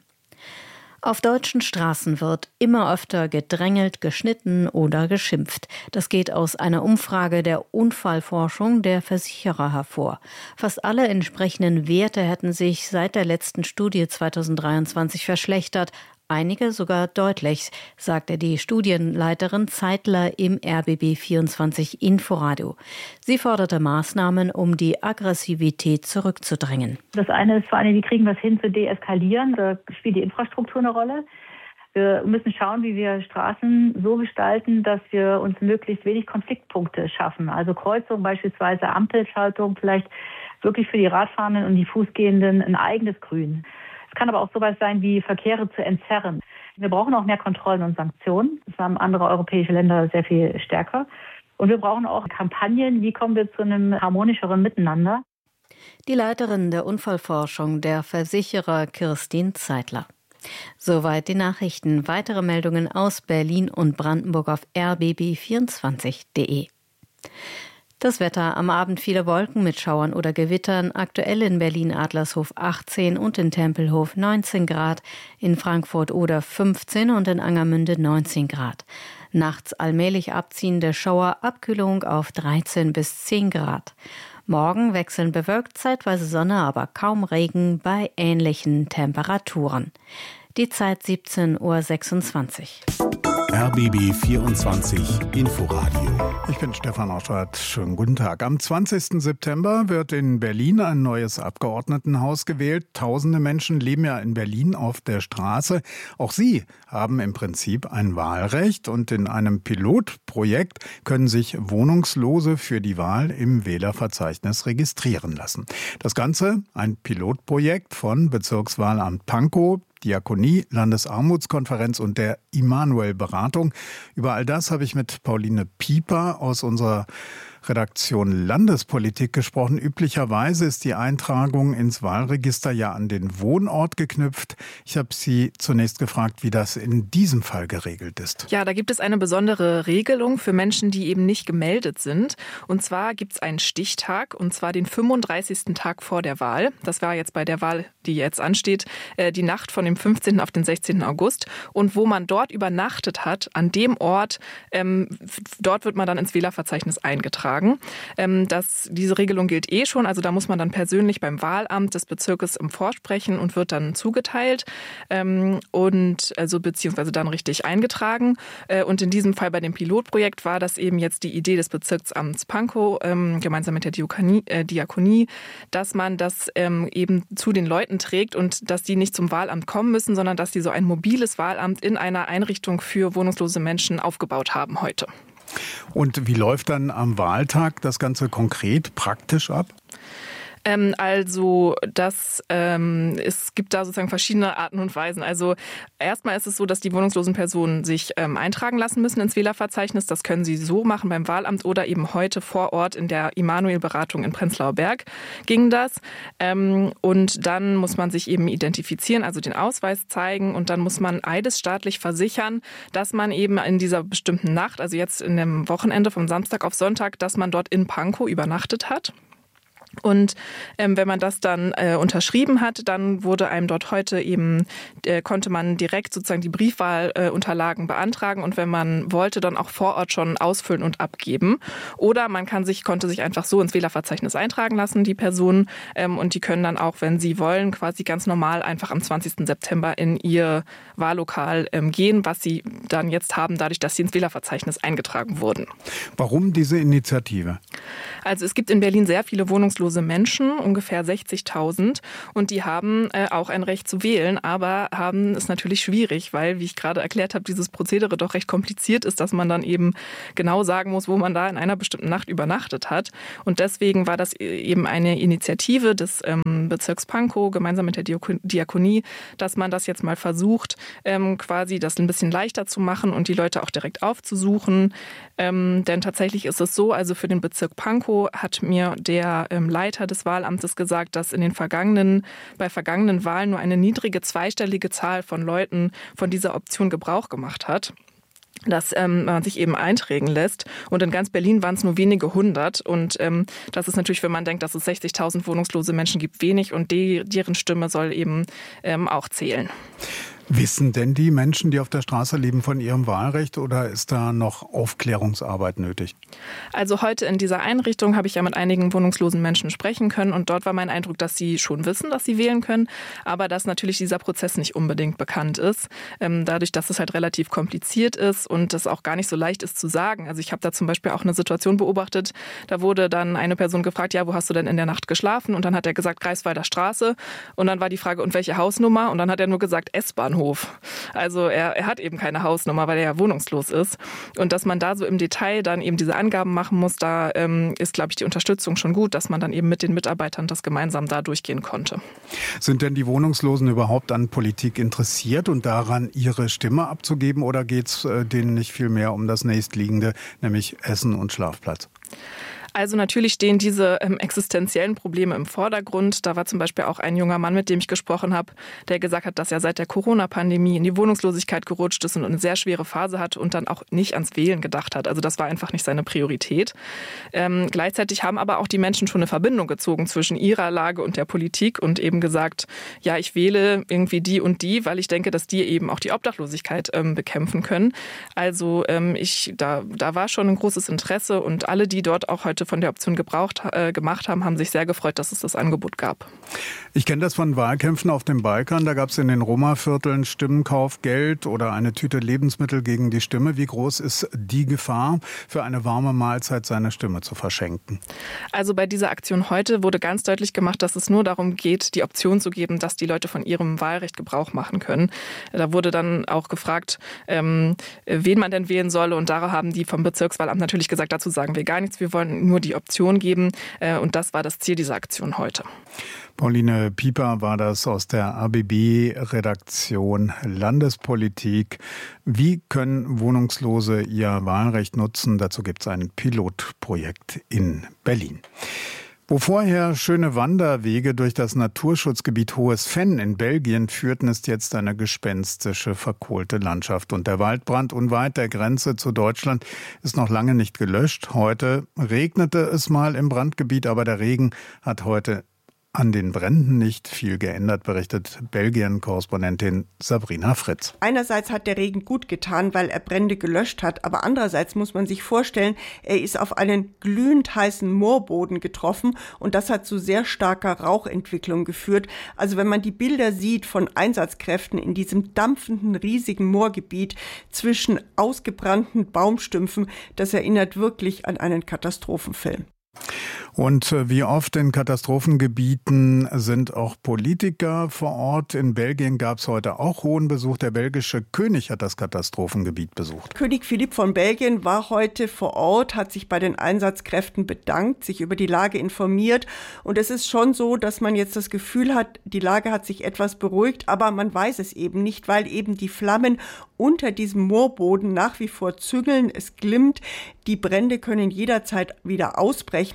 Auf deutschen Straßen wird immer öfter gedrängelt, geschnitten oder geschimpft. Das geht aus einer Umfrage der Unfallforschung der Versicherer hervor. Fast alle entsprechenden Werte hätten sich seit der letzten Studie zweitausenddreiundzwanzig verschlechtert. Einige sogar deutlich, sagte die Studienleiterin Zeitler im R B B vierundzwanzig Inforadio. Sie forderte Maßnahmen, um die Aggressivität zurückzudrängen. Das eine ist vor allem, wie kriegen wir es hin zu deeskalieren. Da spielt die Infrastruktur eine Rolle. Wir müssen schauen, wie wir Straßen so gestalten, dass wir uns möglichst wenig Konfliktpunkte schaffen. Also Kreuzung beispielsweise, Ampelschaltung, vielleicht wirklich für die Radfahrenden und die Fußgehenden ein eigenes Grün. Es kann aber auch sowas sein wie Verkehre zu entzerren. Wir brauchen auch mehr Kontrollen und Sanktionen. Das haben andere europäische Länder sehr viel stärker. Und wir brauchen auch Kampagnen. Wie kommen wir zu einem harmonischeren Miteinander? Die Leiterin der Unfallforschung der Versicherer Kirstin Zeitler. Soweit die Nachrichten. Weitere Meldungen aus Berlin und Brandenburg auf r b b vierundzwanzig punkt d e. Das Wetter: am Abend viele Wolken mit Schauern oder Gewittern. Aktuell in Berlin-Adlershof achtzehn und in Tempelhof neunzehn Grad, in Frankfurt oder fünfzehn und in Angermünde neunzehn Grad. Nachts allmählich abziehende Schauer, Abkühlung auf dreizehn bis zehn Grad. Morgen wechselnd bewölkt, zeitweise Sonne, aber kaum Regen bei ähnlichen Temperaturen. Die Zeit siebzehn Uhr sechsundzwanzig. R B B vierundzwanzig Inforadio. Ich bin Stefan Oschwart. Schönen guten Tag. Am zwanzigsten September wird in Berlin ein neues Abgeordnetenhaus gewählt. Tausende Menschen leben ja in Berlin auf der Straße. Auch sie haben im Prinzip ein Wahlrecht und in einem Pilotprojekt können sich Wohnungslose für die Wahl im Wählerverzeichnis registrieren lassen. Das Ganze ein Pilotprojekt von Bezirkswahlamt Pankow, Diakonie, Landesarmutskonferenz und der Immanuel-Beratung. Über all das habe ich mit Pauline Pieper aus unserer Redaktion Landespolitik gesprochen. Üblicherweise ist die Eintragung ins Wahlregister ja an den Wohnort geknüpft. Ich habe Sie zunächst gefragt, wie das in diesem Fall geregelt ist. Ja, da gibt es eine besondere Regelung für Menschen, die eben nicht gemeldet sind. Und zwar gibt es einen Stichtag, und zwar den fünfunddreißigsten Tag vor der Wahl. Das war jetzt bei der Wahl, die jetzt ansteht, die Nacht von dem fünfzehnten auf den sechzehnten August. Und wo man dort übernachtet hat, an dem Ort, ähm, dort wird man dann ins Wählerverzeichnis eingetragen. Das, diese Regelung gilt eh schon, also da muss man dann persönlich beim Wahlamt des Bezirkes im Vorsprechen und wird dann zugeteilt ähm, und also beziehungsweise dann richtig eingetragen. Äh, und in diesem Fall bei dem Pilotprojekt war das eben jetzt die Idee des Bezirksamts Pankow ähm, gemeinsam mit der Diakonie, äh, Diakonie, dass man das ähm, eben zu den Leuten trägt und dass die nicht zum Wahlamt kommen müssen, sondern dass die so ein mobiles Wahlamt in einer Einrichtung für wohnungslose Menschen aufgebaut haben heute. Und wie läuft dann am Wahltag das Ganze konkret praktisch ab? Ähm, also das, ähm, es gibt da sozusagen verschiedene Arten und Weisen. Also erstmal ist es so, dass die wohnungslosen Personen sich ähm, eintragen lassen müssen ins Wählerverzeichnis. Das können sie so machen beim Wahlamt oder eben heute vor Ort in der Immanuel-Beratung in Prenzlauer Berg ging das. Ähm, und dann muss man sich eben identifizieren, also den Ausweis zeigen, und dann muss man eidesstaatlich versichern, dass man eben in dieser bestimmten Nacht, also jetzt in dem Wochenende vom Samstag auf Sonntag, dass man dort in Pankow übernachtet hat. Und ähm, wenn man das dann äh, unterschrieben hat, dann wurde einem dort heute eben, äh, konnte man direkt sozusagen die Briefwahlunterlagen äh, beantragen und wenn man wollte, dann auch vor Ort schon ausfüllen und abgeben. Oder man kann sich, konnte sich einfach so ins Wählerverzeichnis eintragen lassen, die Personen. Ähm, und die können dann auch, wenn sie wollen, quasi ganz normal einfach am zwanzigsten September in ihr Wahllokal ähm, gehen, was sie dann jetzt haben, dadurch, dass sie ins Wählerverzeichnis eingetragen wurden. Warum diese Initiative? Also es gibt in Berlin sehr viele Wohnungslose Menschen, ungefähr sechzigtausend, und die haben äh, auch ein Recht zu wählen, aber haben es natürlich schwierig, weil, wie ich gerade erklärt habe, dieses Prozedere doch recht kompliziert ist, dass man dann eben genau sagen muss, wo man da in einer bestimmten Nacht übernachtet hat. Und deswegen war das eben eine Initiative des ähm, Bezirks Pankow gemeinsam mit der Diakonie, dass man das jetzt mal versucht, ähm, quasi das ein bisschen leichter zu machen und die Leute auch direkt aufzusuchen. Ähm, denn tatsächlich ist es so, also für den Bezirk Pankow hat mir der ähm, Leiter des Wahlamtes gesagt, dass in den vergangenen, bei vergangenen Wahlen nur eine niedrige zweistellige Zahl von Leuten von dieser Option Gebrauch gemacht hat, dass ähm, man sich eben eintragen lässt. Und in ganz Berlin waren es nur wenige hundert. Und ähm, das ist natürlich, wenn man denkt, dass es sechzigtausend wohnungslose Menschen gibt, wenig. Und die, deren Stimme soll eben ähm, auch zählen. Wissen denn die Menschen, die auf der Straße leben, von ihrem Wahlrecht oder ist da noch Aufklärungsarbeit nötig? Also heute in dieser Einrichtung habe ich ja mit einigen wohnungslosen Menschen sprechen können und dort war mein Eindruck, dass sie schon wissen, dass sie wählen können, aber dass natürlich dieser Prozess nicht unbedingt bekannt ist. Ähm, dadurch, dass es halt relativ kompliziert ist und es auch gar nicht so leicht ist zu sagen. Also ich habe da zum Beispiel auch eine Situation beobachtet, da wurde dann eine Person gefragt, ja, wo hast du denn in der Nacht geschlafen? Und dann hat er gesagt, Greifswalder Straße. Und dann war die Frage, und welche Hausnummer? Und dann hat er nur gesagt, S-Bahnhof. Also er, er hat eben keine Hausnummer, weil er ja wohnungslos ist. Und dass man da so im Detail dann eben diese Angaben machen muss, da ähm, ist, glaube ich, die Unterstützung schon gut, dass man dann eben mit den Mitarbeitern das gemeinsam da durchgehen konnte. Sind denn die Wohnungslosen überhaupt an Politik interessiert und daran, ihre Stimme abzugeben? Oder geht es äh, denen nicht viel mehr um das nächstliegende, nämlich Essen und Schlafplatz? Also natürlich stehen diese ähm, existenziellen Probleme im Vordergrund. Da war zum Beispiel auch ein junger Mann, mit dem ich gesprochen habe, der gesagt hat, dass er seit der Corona-Pandemie in die Wohnungslosigkeit gerutscht ist und eine sehr schwere Phase hat und dann auch nicht ans Wählen gedacht hat. Also das war einfach nicht seine Priorität. Ähm, gleichzeitig haben aber auch die Menschen schon eine Verbindung gezogen zwischen ihrer Lage und der Politik und eben gesagt, ja, ich wähle irgendwie die und die, weil ich denke, dass die eben auch die Obdachlosigkeit ähm, bekämpfen können. Also ähm, ich, da, da war schon ein großes Interesse und alle, die dort auch heute von der Option gebraucht, äh, gemacht haben, haben sich sehr gefreut, dass es das Angebot gab. Ich kenne das von Wahlkämpfen auf dem Balkan. Da gab es in den Roma-Vierteln Stimmenkaufgeld oder eine Tüte Lebensmittel gegen die Stimme. Wie groß ist die Gefahr, für eine warme Mahlzeit seine Stimme zu verschenken? Also bei dieser Aktion heute wurde ganz deutlich gemacht, dass es nur darum geht, die Option zu geben, dass die Leute von ihrem Wahlrecht Gebrauch machen können. Da wurde dann auch gefragt, ähm, wen man denn wählen solle. Und da haben die vom Bezirkswahlamt natürlich gesagt, dazu sagen wir gar nichts. Wir wollen nur die Option geben. Und das war das Ziel dieser Aktion heute. Pauline Pieper war das aus der A B B-Redaktion Landespolitik. Wie können Wohnungslose ihr Wahlrecht nutzen? Dazu gibt es ein Pilotprojekt in Berlin. Wo vorher schöne Wanderwege durch das Naturschutzgebiet Hohes Venn in Belgien führten, ist jetzt eine gespenstische, verkohlte Landschaft. Und der Waldbrand unweit der Grenze zu Deutschland ist noch lange nicht gelöscht. Heute regnete es mal im Brandgebiet, aber der Regen hat heute an den Bränden nicht viel geändert, berichtet Belgien-Korrespondentin Sabrina Fritz. Einerseits hat der Regen gut getan, weil er Brände gelöscht hat, aber andererseits muss man sich vorstellen, er ist auf einen glühend heißen Moorboden getroffen und das hat zu sehr starker Rauchentwicklung geführt. Also wenn man die Bilder sieht von Einsatzkräften in diesem dampfenden, riesigen Moorgebiet zwischen ausgebrannten Baumstümpfen, das erinnert wirklich an einen Katastrophenfilm. Und wie oft in Katastrophengebieten sind auch Politiker vor Ort. In Belgien gab es heute auch hohen Besuch. Der belgische König hat das Katastrophengebiet besucht. König Philipp von Belgien war heute vor Ort, hat sich bei den Einsatzkräften bedankt, sich über die Lage informiert. Und es ist schon so, dass man jetzt das Gefühl hat, die Lage hat sich etwas beruhigt, aber man weiß es eben nicht, weil eben die Flammen unter diesem Moorboden nach wie vor zügeln. Es glimmt. Die Brände können jederzeit wieder ausbrechen und das ist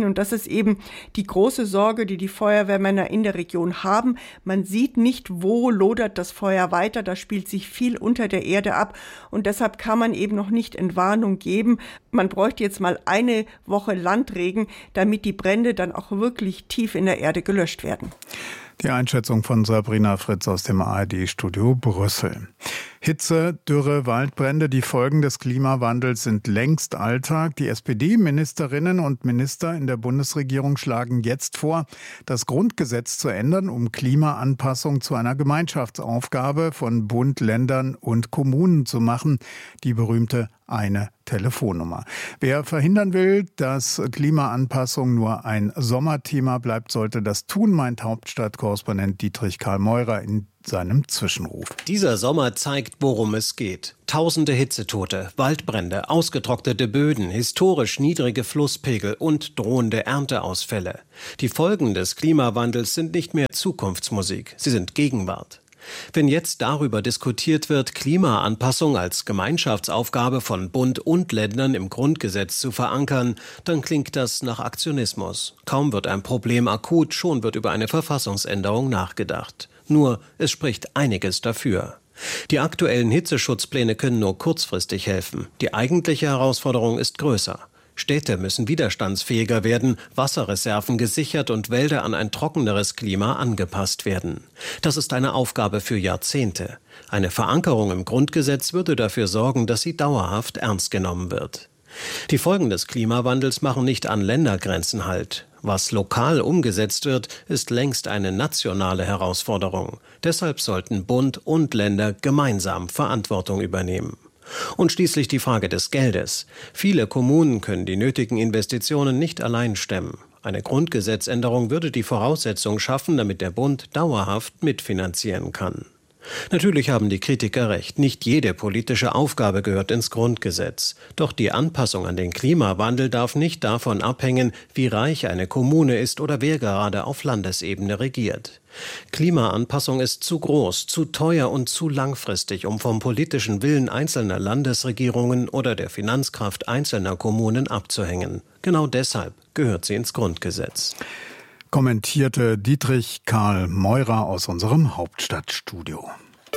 ist eben die große Sorge, die die Feuerwehrmänner in der Region haben. Man sieht nicht, wo lodert das Feuer weiter. Da spielt sich viel unter der Erde ab. Und deshalb kann man eben noch nicht Entwarnung geben. Man bräuchte jetzt mal eine Woche Landregen, damit die Brände dann auch wirklich tief in der Erde gelöscht werden. Die Einschätzung von Sabrina Fritz aus dem A R D-Studio Brüssel. Hitze, Dürre, Waldbrände, die Folgen des Klimawandels sind längst Alltag. Die S P D-Ministerinnen und Minister in der Bundesregierung schlagen jetzt vor, das Grundgesetz zu ändern, um Klimaanpassung zu einer Gemeinschaftsaufgabe von Bund, Ländern und Kommunen zu machen. Die berühmte eine Telefonnummer. Wer verhindern will, dass Klimaanpassung nur ein Sommerthema bleibt, sollte das tun, meint Hauptstadtkorrespondent Dietrich Karl Meurer in seinem Zwischenruf. Dieser Sommer zeigt, worum es geht. Tausende Hitzetote, Waldbrände, ausgetrocknete Böden, historisch niedrige Flusspegel und drohende Ernteausfälle. Die Folgen des Klimawandels sind nicht mehr Zukunftsmusik, sie sind Gegenwart. Wenn jetzt darüber diskutiert wird, Klimaanpassung als Gemeinschaftsaufgabe von Bund und Ländern im Grundgesetz zu verankern, dann klingt das nach Aktionismus. Kaum wird ein Problem akut, schon wird über eine Verfassungsänderung nachgedacht. Nur, es spricht einiges dafür. Die aktuellen Hitzeschutzpläne können nur kurzfristig helfen. Die eigentliche Herausforderung ist größer. Städte müssen widerstandsfähiger werden, Wasserreserven gesichert und Wälder an ein trockeneres Klima angepasst werden. Das ist eine Aufgabe für Jahrzehnte. Eine Verankerung im Grundgesetz würde dafür sorgen, dass sie dauerhaft ernst genommen wird. Die Folgen des Klimawandels machen nicht an Ländergrenzen Halt. Was lokal umgesetzt wird, ist längst eine nationale Herausforderung. Deshalb sollten Bund und Länder gemeinsam Verantwortung übernehmen. Und schließlich die Frage des Geldes. Viele Kommunen können die nötigen Investitionen nicht allein stemmen. Eine Grundgesetzänderung würde die Voraussetzung schaffen, damit der Bund dauerhaft mitfinanzieren kann. Natürlich haben die Kritiker recht, nicht jede politische Aufgabe gehört ins Grundgesetz. Doch die Anpassung an den Klimawandel darf nicht davon abhängen, wie reich eine Kommune ist oder wer gerade auf Landesebene regiert. Klimaanpassung ist zu groß, zu teuer und zu langfristig, um vom politischen Willen einzelner Landesregierungen oder der Finanzkraft einzelner Kommunen abzuhängen. Genau deshalb gehört sie ins Grundgesetz. Kommentierte Dietrich Karl Meurer aus unserem Hauptstadtstudio.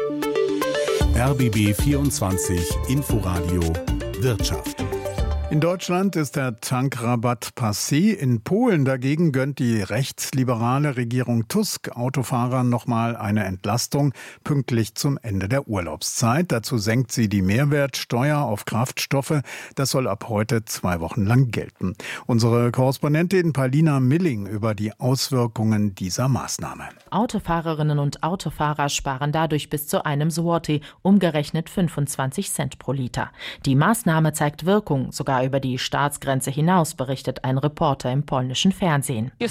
R B B vierundzwanzig Inforadio Wirtschaft. In Deutschland ist der Tankrabatt passé. In Polen dagegen gönnt die rechtsliberale Regierung Tusk Autofahrern nochmal eine Entlastung pünktlich zum Ende der Urlaubszeit. Dazu senkt sie die Mehrwertsteuer auf Kraftstoffe. Das soll ab heute zwei Wochen lang gelten. Unsere Korrespondentin Paulina Milling über die Auswirkungen dieser Maßnahme. Autofahrerinnen und Autofahrer sparen dadurch bis zu einem Złoty, umgerechnet fünfundzwanzig Cent pro Liter. Die Maßnahme zeigt Wirkung, sogar über die Staatsgrenze hinaus, berichtet ein Reporter im polnischen Fernsehen. Wir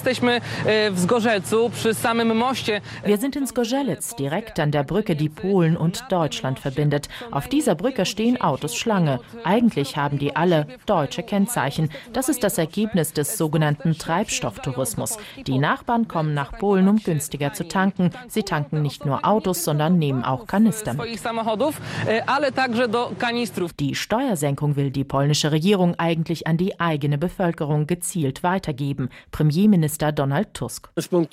sind in Zgorzelec, direkt an der Brücke, die Polen und Deutschland verbindet. Auf dieser Brücke stehen Autos Schlange. Eigentlich haben die alle deutsche Kennzeichen. Das ist das Ergebnis des sogenannten Treibstofftourismus. Die Nachbarn kommen nach Polen, um günstiger zu tanken. Sie tanken nicht nur Autos, sondern nehmen auch Kanister mit. Die Steuersenkung will die polnische Regierung eigentlich an die eigene Bevölkerung gezielt weitergeben. Premierminister Donald Tusk.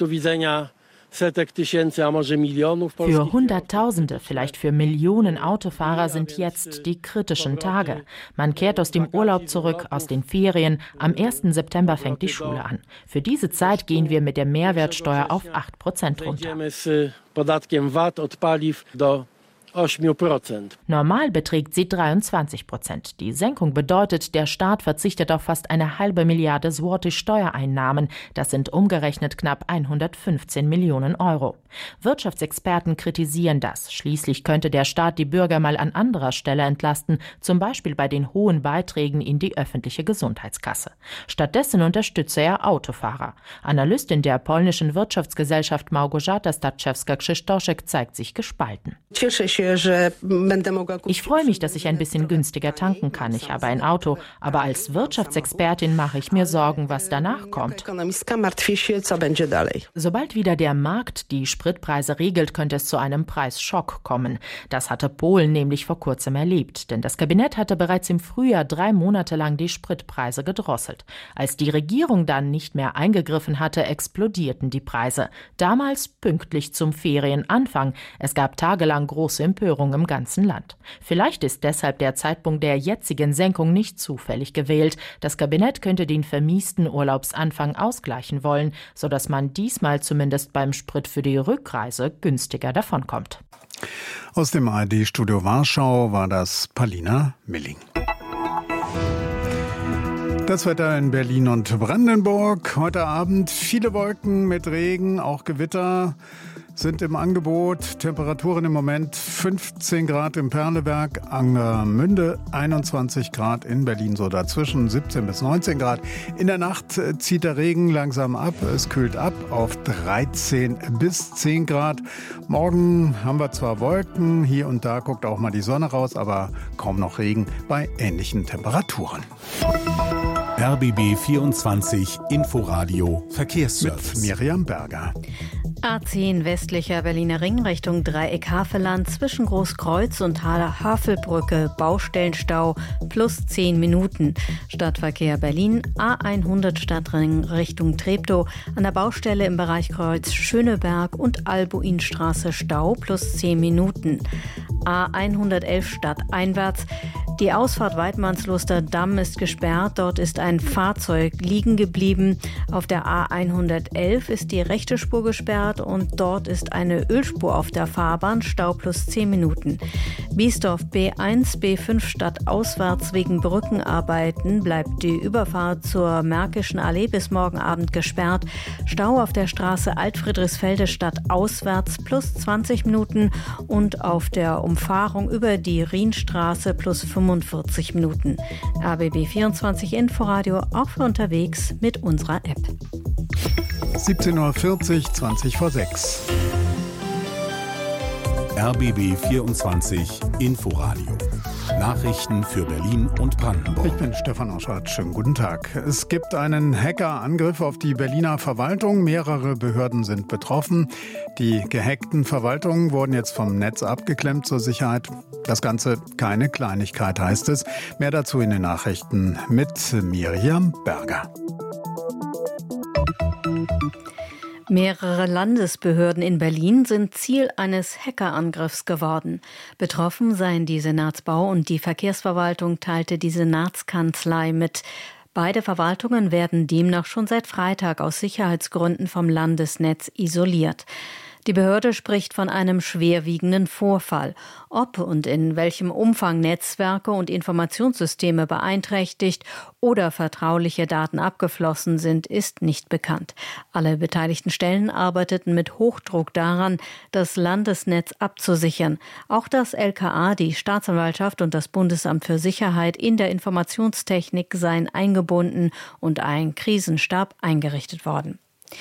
Für Hunderttausende, vielleicht für Millionen Autofahrer sind jetzt die kritischen Tage. Man kehrt aus dem Urlaub zurück, aus den Ferien. Am ersten September fängt die Schule an. Für diese Zeit gehen wir mit der Mehrwertsteuer auf acht Prozent runter. Normal beträgt sie dreiundzwanzig Prozent. Die Senkung bedeutet, der Staat verzichtet auf fast eine halbe Milliarde Złoty Steuereinnahmen. Das sind umgerechnet knapp hundertfünfzehn Millionen Euro. Wirtschaftsexperten kritisieren das. Schließlich könnte der Staat die Bürger mal an anderer Stelle entlasten, zum Beispiel bei den hohen Beiträgen in die öffentliche Gesundheitskasse. Stattdessen unterstütze er Autofahrer. Analystin der polnischen Wirtschaftsgesellschaft Małgorzata Starczewska-Krzysztoszek zeigt sich gespalten. Ich freue mich, dass ich ein bisschen günstiger tanken kann. Ich habe ein Auto, aber als Wirtschaftsexpertin mache ich mir Sorgen, was danach kommt. Sobald wieder der Markt die Spritpreise regelt, könnte es zu einem Preisschock kommen. Das hatte Polen nämlich vor kurzem erlebt, denn das Kabinett hatte bereits im Frühjahr drei Monate lang die Spritpreise gedrosselt. Als die Regierung dann nicht mehr eingegriffen hatte, explodierten die Preise. Damals pünktlich zum Ferienanfang. Es gab tagelang große Empörung im ganzen Land. Vielleicht ist deshalb der Zeitpunkt der jetzigen Senkung nicht zufällig gewählt. Das Kabinett könnte den vermiesten Urlaubsanfang ausgleichen wollen, sodass man diesmal zumindest beim Sprit für die Rückreise günstiger davonkommt. Aus dem A R D-Studio Warschau war das Palina Milling. Das Wetter in Berlin und Brandenburg. Heute Abend viele Wolken mit Regen, auch Gewitter sind im Angebot. Temperaturen im Moment fünfzehn Grad im Perleberg, Angermünde einundzwanzig Grad, in Berlin so dazwischen siebzehn bis neunzehn Grad. In der Nacht zieht der Regen langsam ab, es kühlt ab auf dreizehn bis zehn Grad. Morgen haben wir zwar Wolken, hier und da guckt auch mal die Sonne raus, aber kaum noch Regen bei ähnlichen Temperaturen. R B B vierundzwanzig Inforadio Verkehrsservice. Mit Miriam Berger. A zehn westlicher Berliner Ring Richtung Dreieck Havelland zwischen Großkreuz und Havelbrücke Baustellenstau plus zehn Minuten. Stadtverkehr Berlin A hundert Stadtring Richtung Treptow an der Baustelle im Bereich Kreuz Schöneberg und Albuinstraße Stau plus zehn Minuten. A hundertelf stadteinwärts. Die Ausfahrt Weidmannsluster Damm ist gesperrt. Dort ist ein Fahrzeug liegen geblieben. Auf der A hundertelf ist die rechte Spur gesperrt und dort ist eine Ölspur auf der Fahrbahn. Stau plus zehn Minuten. Biesdorf B eins, B fünf stadtauswärts wegen Brückenarbeiten bleibt die Überfahrt zur Märkischen Allee bis morgen Abend gesperrt. Stau auf der Straße Altfriedrichsfelde stadtauswärts plus zwanzig Minuten und auf der Umfahrung über die Rienstraße plus fünfundvierzig Minuten. R B B vierundzwanzig Inforadio auch für unterwegs mit unserer App. siebzehn Uhr vierzig, zwanzig vor sechs. R B B vierundzwanzig Inforadio. Nachrichten für Berlin und Brandenburg. Ich bin Stefan Oschwart. Schönen guten Tag. Es gibt einen Hackerangriff auf die Berliner Verwaltung. Mehrere Behörden sind betroffen. Die gehackten Verwaltungen wurden jetzt vom Netz abgeklemmt zur Sicherheit. Das Ganze keine Kleinigkeit, heißt es. Mehr dazu in den Nachrichten mit Miriam Berger. Mehrere Landesbehörden in Berlin sind Ziel eines Hackerangriffs geworden. Betroffen seien die Senatsbau- und die Verkehrsverwaltung, teilte die Senatskanzlei mit. Beide Verwaltungen werden demnach schon seit Freitag aus Sicherheitsgründen vom Landesnetz isoliert. Die Behörde spricht von einem schwerwiegenden Vorfall. Ob und in welchem Umfang Netzwerke und Informationssysteme beeinträchtigt oder vertrauliche Daten abgeflossen sind, ist nicht bekannt. Alle beteiligten Stellen arbeiteten mit Hochdruck daran, das Landesnetz abzusichern. Auch das L K A, die Staatsanwaltschaft und das Bundesamt für Sicherheit in der Informationstechnik seien eingebunden und ein Krisenstab eingerichtet worden.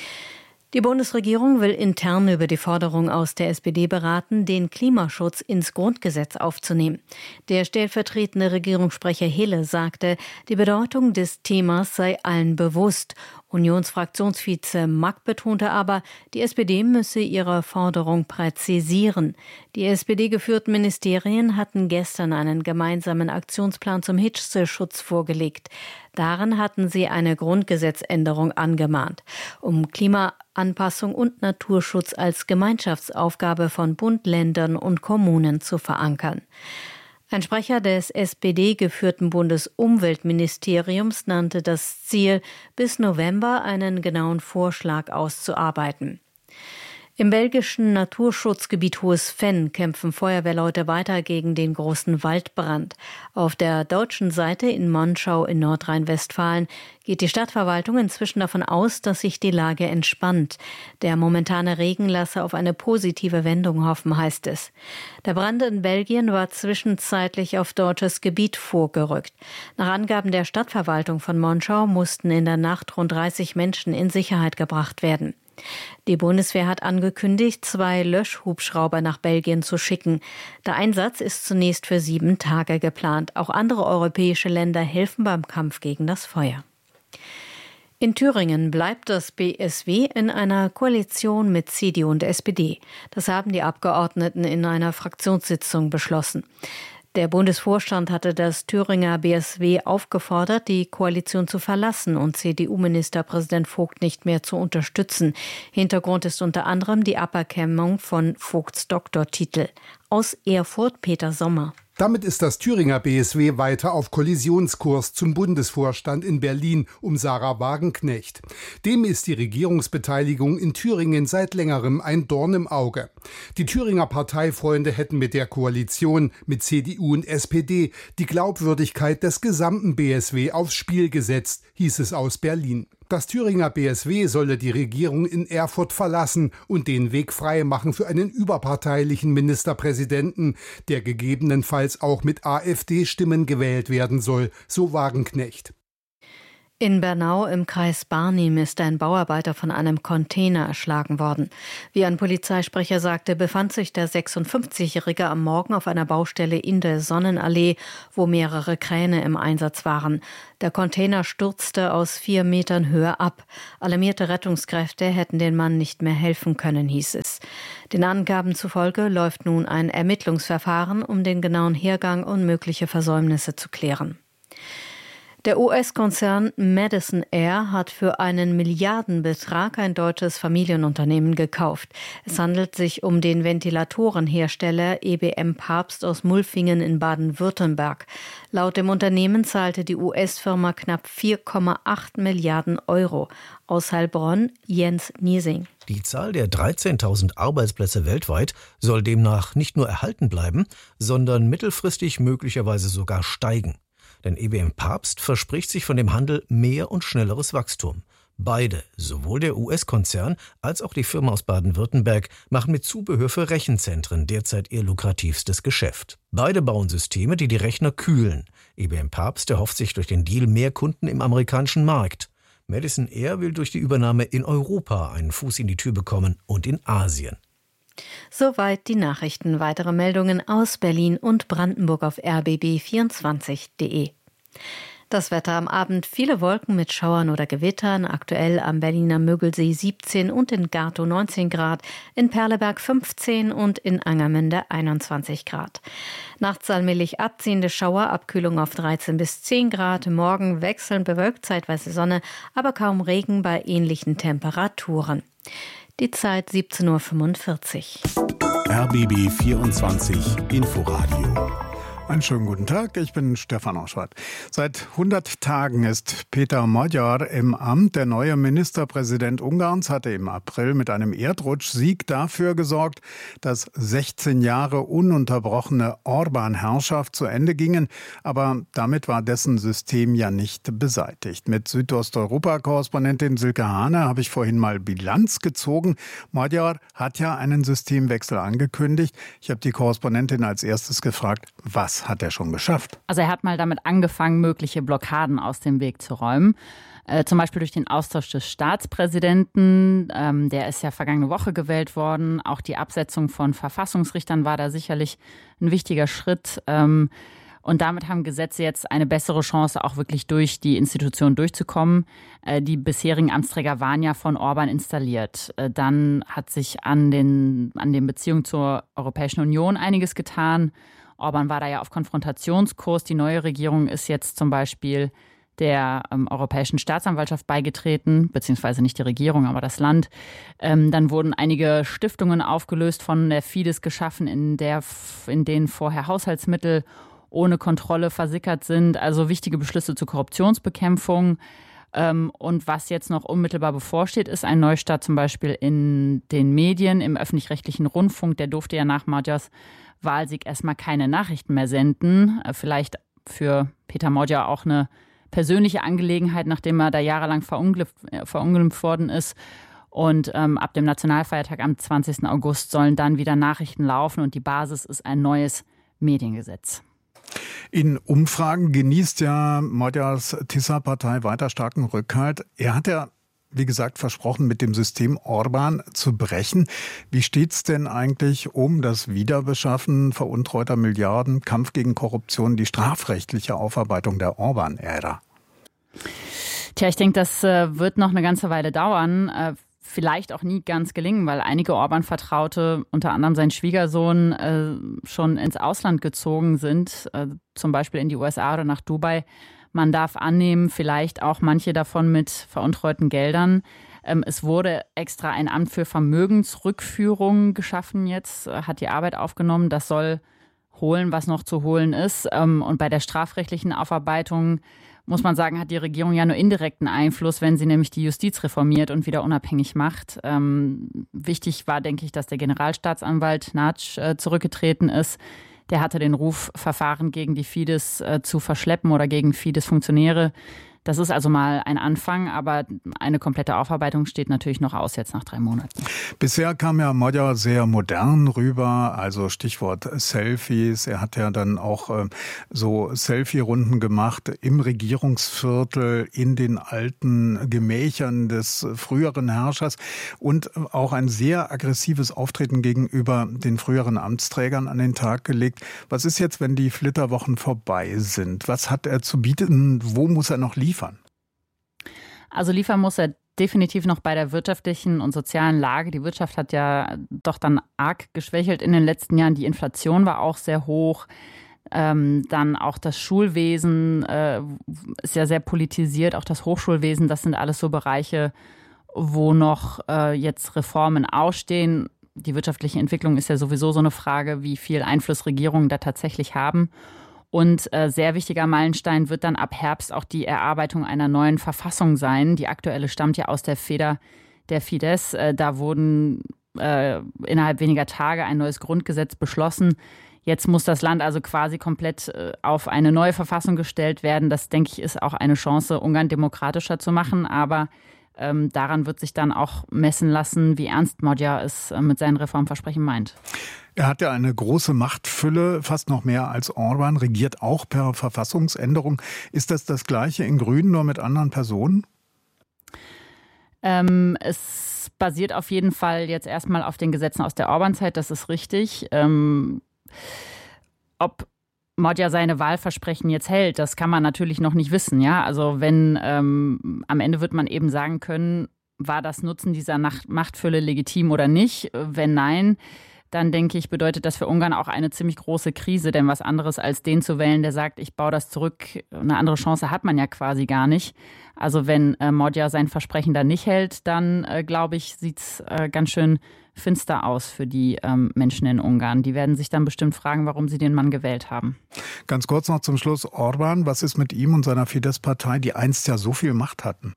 Die Bundesregierung will intern über die Forderung aus der S P D beraten, den Klimaschutz ins Grundgesetz aufzunehmen. Der stellvertretende Regierungssprecher Hille sagte, die Bedeutung des Themas sei allen bewusst. Unionsfraktionsvize Mack betonte aber, die S P D müsse ihre Forderung präzisieren. Die S P D-geführten Ministerien hatten gestern einen gemeinsamen Aktionsplan zum Hitzeschutz vorgelegt. Darin hatten sie eine Grundgesetzänderung angemahnt, um Klimaanpassung und Naturschutz als Gemeinschaftsaufgabe von Bund, Ländern und Kommunen zu verankern. Ein Sprecher des S P D-geführten Bundesumweltministeriums nannte das Ziel, bis November einen genauen Vorschlag auszuarbeiten. Im belgischen Naturschutzgebiet Hohes Venn kämpfen Feuerwehrleute weiter gegen den großen Waldbrand. Auf der deutschen Seite in Monschau in Nordrhein-Westfalen geht die Stadtverwaltung inzwischen davon aus, dass sich die Lage entspannt. Der momentane Regen lasse auf eine positive Wendung hoffen, heißt es. Der Brand in Belgien war zwischenzeitlich auf deutsches Gebiet vorgerückt. Nach Angaben der Stadtverwaltung von Monschau mussten in der Nacht rund dreißig Menschen in Sicherheit gebracht werden. Die Bundeswehr hat angekündigt, zwei Löschhubschrauber nach Belgien zu schicken. Der Einsatz ist zunächst für sieben Tage geplant. Auch andere europäische Länder helfen beim Kampf gegen das Feuer. In Thüringen bleibt das B S W in einer Koalition mit C D U und S P D. Das haben die Abgeordneten in einer Fraktionssitzung beschlossen. Der Bundesvorstand hatte das Thüringer B S W aufgefordert, die Koalition zu verlassen und C D U-Ministerpräsident Vogt nicht mehr zu unterstützen. Hintergrund ist unter anderem die Aberkennung von Vogts Doktortitel. Aus Erfurt Peter Sommer. Damit ist das Thüringer B S W weiter auf Kollisionskurs zum Bundesvorstand in Berlin um Sarah Wagenknecht. Dem ist die Regierungsbeteiligung in Thüringen seit längerem ein Dorn im Auge. Die Thüringer Parteifreunde hätten mit der Koalition mit C D U und S P D die Glaubwürdigkeit des gesamten B S W aufs Spiel gesetzt, hieß es aus Berlin. Das Thüringer B S W solle die Regierung in Erfurt verlassen und den Weg frei machen für einen überparteilichen Ministerpräsidenten, der gegebenenfalls auch mit AfD-Stimmen gewählt werden soll, so Wagenknecht. In Bernau im Kreis Barnim ist ein Bauarbeiter von einem Container erschlagen worden. Wie ein Polizeisprecher sagte, befand sich der sechsundfünfzigjährige am Morgen auf einer Baustelle in der Sonnenallee, wo mehrere Kräne im Einsatz waren. Der Container stürzte aus vier Metern Höhe ab. Alarmierte Rettungskräfte hätten den Mann nicht mehr helfen können, hieß es. Den Angaben zufolge läuft nun ein Ermittlungsverfahren, um den genauen Hergang und mögliche Versäumnisse zu klären. Der U S-Konzern Madison Air hat für einen Milliardenbetrag ein deutsches Familienunternehmen gekauft. Es handelt sich um den Ventilatorenhersteller E B M Papst aus Mulfingen in Baden-Württemberg. Laut dem Unternehmen zahlte die U S-Firma knapp vier Komma acht Milliarden Euro. Aus Heilbronn Jens Niesing. Die Zahl der dreizehntausend Arbeitsplätze weltweit soll demnach nicht nur erhalten bleiben, sondern mittelfristig möglicherweise sogar steigen. Denn E B M Papst verspricht sich von dem Handel mehr und schnelleres Wachstum. Beide, sowohl der U S-Konzern als auch die Firma aus Baden-Württemberg, machen mit Zubehör für Rechenzentren derzeit ihr lukrativstes Geschäft. Beide bauen Systeme, die die Rechner kühlen. E B M Papst erhofft sich durch den Deal mehr Kunden im amerikanischen Markt. Madison Air will durch die Übernahme in Europa einen Fuß in die Tür bekommen und in Asien. Soweit die Nachrichten. Weitere Meldungen aus Berlin und Brandenburg auf r b b vierundzwanzig punkt d e. Das Wetter am Abend: viele Wolken mit Schauern oder Gewittern. Aktuell am Berliner Müggelsee siebzehn und in Gartow neunzehn Grad, in Perleberg fünfzehn und in Angermünde einundzwanzig Grad. Nachts allmählich abziehende Schauer, Abkühlung auf dreizehn bis zehn Grad. Morgen wechselnd bewölkt, zeitweise Sonne, aber kaum Regen bei ähnlichen Temperaturen. Die Zeit siebzehn Uhr fünfundvierzig. R B B vierundzwanzig Inforadio. Einen schönen guten Tag, ich bin Stefan Oschwart. Seit hundert Tagen ist Péter Magyar im Amt. Der neue Ministerpräsident Ungarns hatte im April mit einem Erdrutschsieg dafür gesorgt, dass sechzehn Jahre ununterbrochene Orbán-Herrschaft zu Ende gingen. Aber damit war dessen System ja nicht beseitigt. Mit Südosteuropa-Korrespondentin Silke Hane habe ich vorhin mal Bilanz gezogen. Magyar hat ja einen Systemwechsel angekündigt. Ich habe die Korrespondentin als erstes gefragt, was hat er schon geschafft? Also er hat mal damit angefangen, mögliche Blockaden aus dem Weg zu räumen. Äh, zum Beispiel durch den Austausch des Staatspräsidenten. Ähm, der ist ja vergangene Woche gewählt worden. Auch die Absetzung von Verfassungsrichtern war da sicherlich ein wichtiger Schritt. Ähm, und damit haben Gesetze jetzt eine bessere Chance, auch wirklich durch die Institution durchzukommen. Äh, die bisherigen Amtsträger waren ja von Orbán installiert. Äh, dann hat sich an den, an den Beziehungen zur Europäischen Union einiges getan. Orbán war da ja auf Konfrontationskurs. Die neue Regierung ist jetzt zum Beispiel der ähm, Europäischen Staatsanwaltschaft beigetreten, beziehungsweise nicht die Regierung, aber das Land. Ähm, dann wurden einige Stiftungen aufgelöst, von der Fidesz geschaffen, in, der, in denen vorher Haushaltsmittel ohne Kontrolle versickert sind. Also wichtige Beschlüsse zur Korruptionsbekämpfung. Ähm, und was jetzt noch unmittelbar bevorsteht, ist ein Neustart zum Beispiel in den Medien, im öffentlich-rechtlichen Rundfunk. Der durfte ja nach Magyars Wahlsieg erstmal keine Nachrichten mehr senden. Vielleicht für Péter Magyar auch eine persönliche Angelegenheit, nachdem er da jahrelang verunglimpft, verunglimpft worden ist. Und ähm, ab dem Nationalfeiertag am zwanzigsten August sollen dann wieder Nachrichten laufen und die Basis ist ein neues Mediengesetz. In Umfragen genießt ja Magyars Tisza-Partei weiter starken Rückhalt. Er hat ja wie gesagt, versprochen, mit dem System Orban zu brechen. Wie steht's denn eigentlich um das Wiederbeschaffen veruntreuter Milliarden, Kampf gegen Korruption, die strafrechtliche Aufarbeitung der Orban-Ära? Tja, ich denke, das äh, wird noch eine ganze Weile dauern. Äh, vielleicht auch nie ganz gelingen, weil einige Orban-Vertraute, unter anderem sein Schwiegersohn, äh, schon ins Ausland gezogen sind, äh, zum Beispiel in die U S A oder nach Dubai. Man darf annehmen, vielleicht auch manche davon mit veruntreuten Geldern. Ähm, es wurde extra ein Amt für Vermögensrückführung geschaffen jetzt, äh, hat die Arbeit aufgenommen. Das soll holen, was noch zu holen ist. Ähm, und bei der strafrechtlichen Aufarbeitung muss man sagen, hat die Regierung ja nur indirekten Einfluss, wenn sie nämlich die Justiz reformiert und wieder unabhängig macht. Ähm, wichtig war, denke ich, dass der Generalstaatsanwalt Nač äh, zurückgetreten ist. Der hatte den Ruf, Verfahren gegen die Fidesz äh, zu verschleppen oder gegen Fidesz-Funktionäre. Das ist also mal ein Anfang, aber eine komplette Aufarbeitung steht natürlich noch aus jetzt nach drei Monaten. Bisher kam ja Magyar sehr modern rüber, also Stichwort Selfies. Er hat ja dann auch äh, so Selfie-Runden gemacht im Regierungsviertel, in den alten Gemächern des früheren Herrschers und auch ein sehr aggressives Auftreten gegenüber den früheren Amtsträgern an den Tag gelegt. Was ist jetzt, wenn die Flitterwochen vorbei sind? Was hat er zu bieten? Wo muss er noch liefern? Also liefern muss er definitiv noch bei der wirtschaftlichen und sozialen Lage. Die Wirtschaft hat ja doch dann arg geschwächelt in den letzten Jahren. Die Inflation war auch sehr hoch. Ähm, dann auch das Schulwesen äh, ist ja sehr politisiert, auch das Hochschulwesen. Das sind alles so Bereiche, wo noch äh, jetzt Reformen ausstehen. Die wirtschaftliche Entwicklung ist ja sowieso so eine Frage, wie viel Einfluss Regierungen da tatsächlich haben. Und äh, sehr wichtiger Meilenstein wird dann ab Herbst auch die Erarbeitung einer neuen Verfassung sein. Die aktuelle stammt ja aus der Feder der Fidesz. Äh, da wurden äh, innerhalb weniger Tage ein neues Grundgesetz beschlossen. Jetzt muss das Land also quasi komplett äh, auf eine neue Verfassung gestellt werden. Das, denke ich, ist auch eine Chance, Ungarn demokratischer zu machen. Aber ähm, daran wird sich dann auch messen lassen, wie ernst Magyar es äh, mit seinen Reformversprechen meint. Er hat ja eine große Machtfülle, fast noch mehr als Orban, regiert auch per Verfassungsänderung. Ist das das Gleiche in Grün, nur mit anderen Personen? Ähm, es basiert auf jeden Fall jetzt erstmal auf den Gesetzen aus der Orban-Zeit, das ist richtig. Ähm, ob Magyar seine Wahlversprechen jetzt hält, das kann man natürlich noch nicht wissen. Ja? Also wenn ähm, am Ende wird man eben sagen können, war das Nutzen dieser Machtfülle legitim oder nicht? Wenn nein, dann denke ich, bedeutet das für Ungarn auch eine ziemlich große Krise. Denn was anderes als den zu wählen, der sagt, ich baue das zurück, eine andere Chance hat man ja quasi gar nicht. Also wenn äh, Magyar sein Versprechen dann nicht hält, dann äh, glaube ich, sieht es äh, ganz schön finster aus für die ähm, Menschen in Ungarn. Die werden sich dann bestimmt fragen, warum sie den Mann gewählt haben. Ganz kurz noch zum Schluss, Orban, was ist mit ihm und seiner Fidesz-Partei, die einst ja so viel Macht hatten?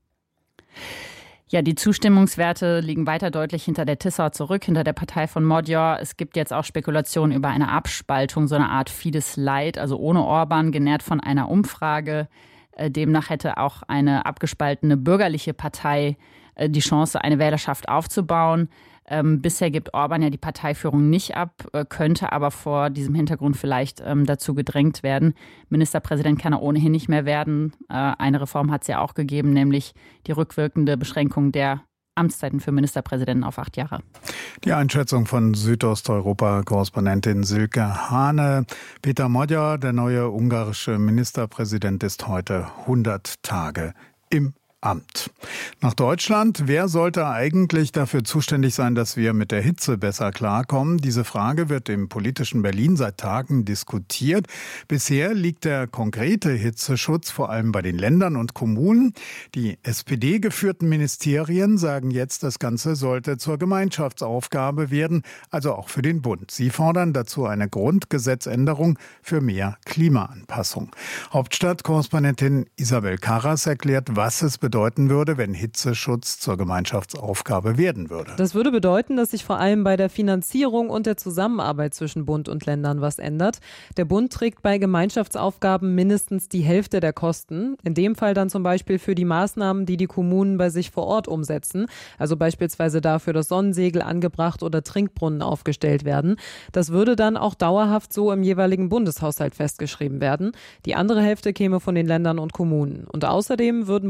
Ja, die Zustimmungswerte liegen weiter deutlich hinter der Tisza zurück, hinter der Partei von Magyar. Es gibt jetzt auch Spekulationen über eine Abspaltung, so eine Art Fidesz-Light, also ohne Orban, genährt von einer Umfrage. Demnach hätte auch eine abgespaltene bürgerliche Partei die Chance, eine Wählerschaft aufzubauen. Ähm, bisher gibt Orban ja die Parteiführung nicht ab, äh, könnte aber vor diesem Hintergrund vielleicht ähm, dazu gedrängt werden. Ministerpräsident kann er ohnehin nicht mehr werden. Äh, eine Reform hat es ja auch gegeben, nämlich die rückwirkende Beschränkung der Amtszeiten für Ministerpräsidenten auf acht Jahre. Die Einschätzung von Südosteuropa-Korrespondentin Silke Hane. Peter Magyar, der neue ungarische Ministerpräsident, ist heute hundert Tage im Amt. Nach Deutschland, wer sollte eigentlich dafür zuständig sein, dass wir mit der Hitze besser klarkommen? Diese Frage wird im politischen Berlin seit Tagen diskutiert. Bisher liegt der konkrete Hitzeschutz vor allem bei den Ländern und Kommunen. Die S P D-geführten Ministerien sagen jetzt, das Ganze sollte zur Gemeinschaftsaufgabe werden, also auch für den Bund. Sie fordern dazu eine Grundgesetzänderung für mehr Klimaanpassung. Hauptstadtkorrespondentin Isabel Karras erklärt, was es bedeutet, bedeuten würde, wenn Hitzeschutz zur Gemeinschaftsaufgabe werden würde. Das würde bedeuten, dass sich vor allem bei der Finanzierung und der Zusammenarbeit zwischen Bund und Ländern was ändert. Der Bund trägt bei Gemeinschaftsaufgaben mindestens die Hälfte der Kosten. In dem Fall dann zum Beispiel für die Maßnahmen, die die Kommunen bei sich vor Ort umsetzen. Also beispielsweise dafür, dass Sonnensegel angebracht oder Trinkbrunnen aufgestellt werden. Das würde dann auch dauerhaft so im jeweiligen Bundeshaushalt festgeschrieben werden. Die andere Hälfte käme von den Ländern und Kommunen. Und außerdem würden Bund und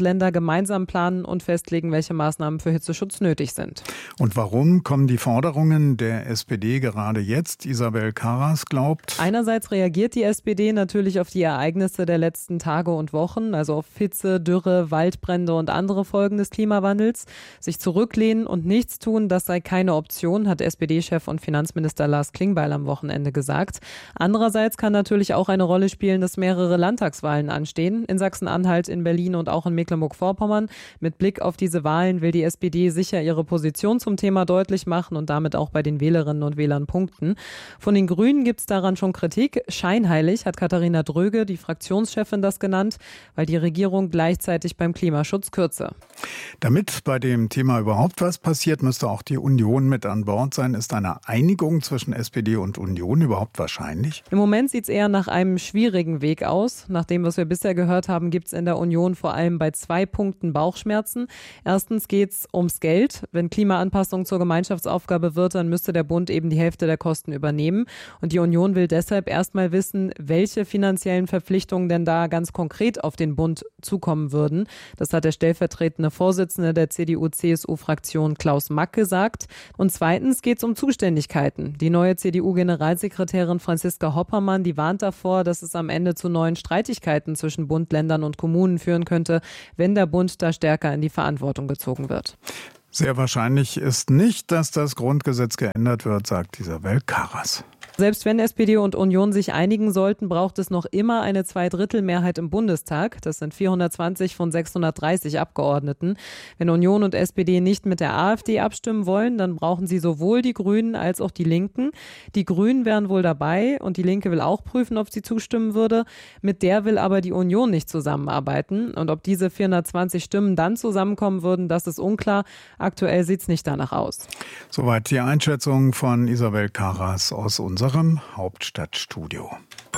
Länder gemeinsam planen und festlegen, welche Maßnahmen für Hitzeschutz nötig sind. Und warum kommen die Forderungen der S P D gerade jetzt? Isabel Karas glaubt. Einerseits reagiert die S P D natürlich auf die Ereignisse der letzten Tage und Wochen, also auf Hitze, Dürre, Waldbrände und andere Folgen des Klimawandels. Sich zurücklehnen und nichts tun, das sei keine Option, hat S P D-Chef und Finanzminister Lars Klingbeil am Wochenende gesagt. Andererseits kann natürlich auch eine Rolle spielen, dass mehrere Landtagswahlen anstehen. In Sachsen-Anhalt, in Berlin und auch in Mecklenburg-Vorpommern. Mit Blick auf diese Wahlen will die S P D sicher ihre Position zum Thema deutlich machen und damit auch bei den Wählerinnen und Wählern punkten. Von den Grünen gibt es daran schon Kritik. Scheinheilig hat Katharina Dröge, die Fraktionschefin, das genannt, weil die Regierung gleichzeitig beim Klimaschutz kürze. Damit bei dem Thema überhaupt was passiert, müsste auch die Union mit an Bord sein. Ist eine Einigung zwischen S P D und Union überhaupt wahrscheinlich? Im Moment sieht es eher nach einem schwierigen Weg aus. Nach dem, was wir bisher gehört haben, gibt es in der Union vor allem bei zwei Punkten Bauchschmerzen. Erstens geht es ums Geld. Wenn Klimaanpassung zur Gemeinschaftsaufgabe wird, dann müsste der Bund eben die Hälfte der Kosten übernehmen. Und die Union will deshalb erstmal wissen, welche finanziellen Verpflichtungen denn da ganz konkret auf den Bund zukommen würden. Das hat der stellvertretende Vorsitzende der C D U C S U-Fraktion Klaus Mack gesagt. Und zweitens geht es um Zuständigkeiten. Die neue C D U-Generalsekretärin Franziska Hoppermann, die warnt davor, dass es am Ende zu neuen Streitigkeiten zwischen Bund, Ländern und Kommunen führen könnte, wenn der Bund da stärker in die Verantwortung gezogen wird. Sehr wahrscheinlich ist nicht, dass das Grundgesetz geändert wird, sagt Isabel Karas. Selbst wenn S P D und Union sich einigen sollten, braucht es noch immer eine Zweidrittelmehrheit im Bundestag. Das sind vierhundertzwanzig von sechshundertdreißig Abgeordneten. Wenn Union und S P D nicht mit der AfD abstimmen wollen, dann brauchen sie sowohl die Grünen als auch die Linken. Die Grünen wären wohl dabei und die Linke will auch prüfen, ob sie zustimmen würde. Mit der will aber die Union nicht zusammenarbeiten. Und ob diese vierhundertzwanzig Stimmen dann zusammenkommen würden, das ist unklar. Aktuell sieht es nicht danach aus. Soweit die Einschätzung von Isabel Karas aus unserem Hauptstadtstudio.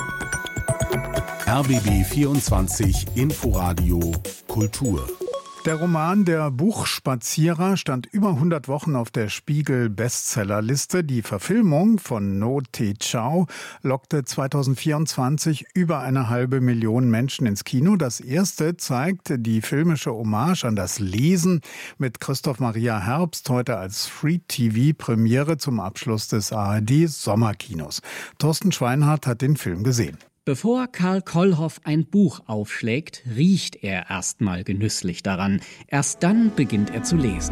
R B B vierundzwanzig Inforadio Kultur. Der Roman Der Buchspazierer stand über hundert Wochen auf der Spiegel-Bestsellerliste. Die Verfilmung von No Te Chao lockte zweitausendvierundzwanzig über eine halbe Million Menschen ins Kino. Das erste zeigt die filmische Hommage an das Lesen mit Christoph Maria Herbst heute als Free-T V-Premiere zum Abschluss des A R D-Sommerkinos. Thorsten Schweinhardt hat den Film gesehen. Bevor Karl Kollhoff ein Buch aufschlägt, riecht er erstmal genüsslich daran. Erst dann beginnt er zu lesen.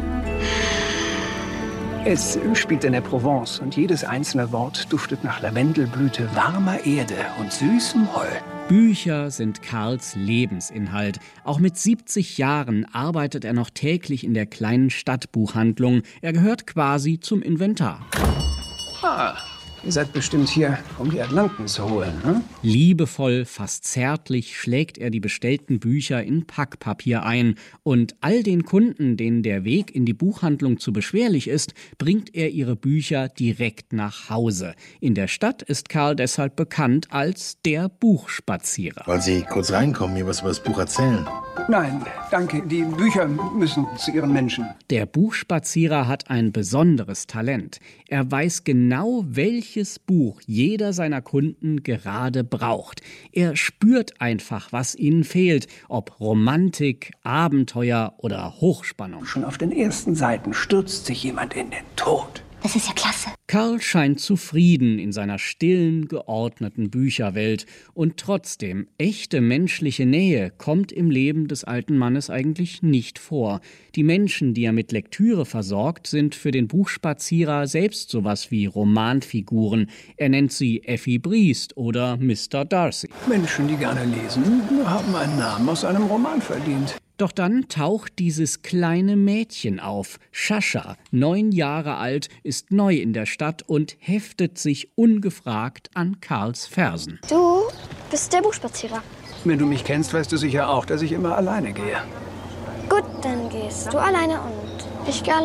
Es spielt in der Provence und jedes einzelne Wort duftet nach Lavendelblüte, warmer Erde und süßem Heu. Bücher sind Karls Lebensinhalt. Auch mit siebzig Jahren arbeitet er noch täglich in der kleinen Stadtbuchhandlung. Er gehört quasi zum Inventar. Ah. Ihr seid bestimmt hier, um die Atlanten zu holen, hm? Liebevoll, fast zärtlich schlägt er die bestellten Bücher in Packpapier ein. Und all den Kunden, denen der Weg in die Buchhandlung zu beschwerlich ist, bringt er ihre Bücher direkt nach Hause. In der Stadt ist Karl deshalb bekannt als der Buchspazierer. Wollen Sie kurz reinkommen, mir was über das Buch erzählen? Nein, danke. Die Bücher müssen zu ihren Menschen. Der Buchspazierer hat ein besonderes Talent. Er weiß genau, welches Buch jeder seiner Kunden gerade braucht. Er spürt einfach, was ihnen fehlt, ob Romantik, Abenteuer oder Hochspannung. Schon auf den ersten Seiten stürzt sich jemand in den Tod. Das ist ja klasse. Karl scheint zufrieden in seiner stillen, geordneten Bücherwelt. Und trotzdem, echte menschliche Nähe kommt im Leben des alten Mannes eigentlich nicht vor. Die Menschen, die er mit Lektüre versorgt, sind für den Buchspazierer selbst sowas wie Romanfiguren. Er nennt sie Effi Briest oder Mister Darcy. Menschen, die gerne lesen, haben einen Namen aus einem Roman verdient. Doch dann taucht dieses kleine Mädchen auf. Sascha, neun Jahre alt, ist neu in der Stadt und heftet sich ungefragt an Karls Fersen. Du bist der Buchspazierer. Wenn du mich kennst, weißt du sicher auch, dass ich immer alleine gehe. Gut, dann gehst du alleine und ich gehe allein daneben.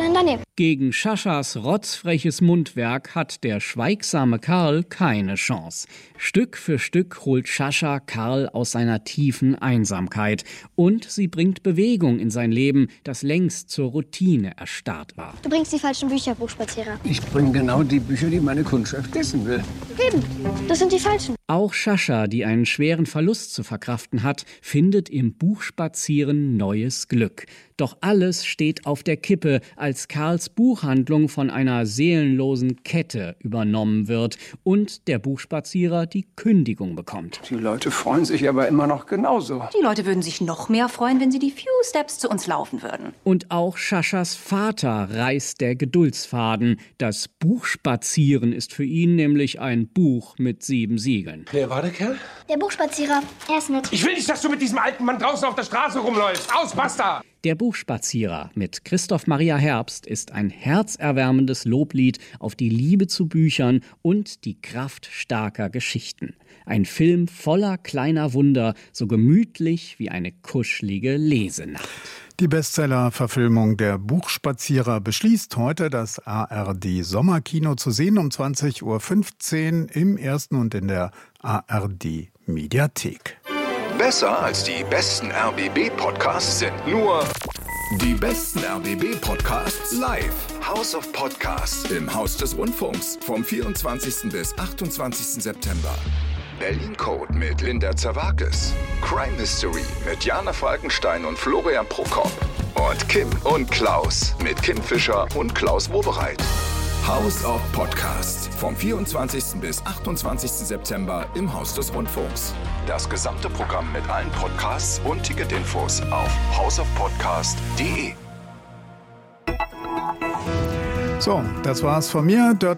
Gegen Schaschas rotzfreches Mundwerk hat der schweigsame Karl keine Chance. Stück für Stück holt Schascha Karl aus seiner tiefen Einsamkeit. Und sie bringt Bewegung in sein Leben, das längst zur Routine erstarrt war. Du bringst die falschen Bücher, Buchspazierer. Ich bringe genau die Bücher, die meine Kundschaft lesen will. Eben, das sind die falschen. Auch Schascha, die einen schweren Verlust zu verkraften hat, findet im Buchspazieren neues Glück. Doch alles steht auf der Kippe, als Karls Buchhandlung von einer seelenlosen Kette übernommen wird und der Buchspazierer die Kündigung bekommt. Die Leute freuen sich aber immer noch genauso. Die Leute würden sich noch mehr freuen, wenn sie die Few Steps zu uns laufen würden. Und auch Schaschas Vater reißt der Geduldsfaden. Das Buchspazieren ist für ihn nämlich ein Buch mit sieben Siegeln. Wer war der Kerl? Der Buchspazierer, er ist nett. Ich will nicht, dass du mit diesem alten Mann draußen auf der Straße rumläufst. Aus, basta! Der Buchspazierer mit Christoph Maria Herbst ist ein herzerwärmendes Loblied auf die Liebe zu Büchern und die Kraft starker Geschichten. Ein Film voller kleiner Wunder, so gemütlich wie eine kuschelige Lesenacht. Die Bestseller-Verfilmung Der Buchspazierer beschließt heute, das A R D-Sommerkino zu sehen um zwanzig Uhr fünfzehn im ersten und in der A R D-Mediathek. Besser als die besten R B B-Podcasts sind nur die besten R B B-Podcasts live. House of Podcasts im Haus des Rundfunks vom vierundzwanzigsten bis achtundzwanzigsten September. Berlin Code mit Linda Zerwakis. Crime Mystery mit Jana Falkenstein und Florian Prokop. Und Kim und Klaus mit Kim Fischer und Klaus Wobereit. House of Podcasts vom vierundzwanzigsten bis achtundzwanzigsten September im Haus des Rundfunks. Das gesamte Programm mit allen Podcasts und Ticketinfos auf houseofpodcast punkt de. So, das war's von mir. Dörte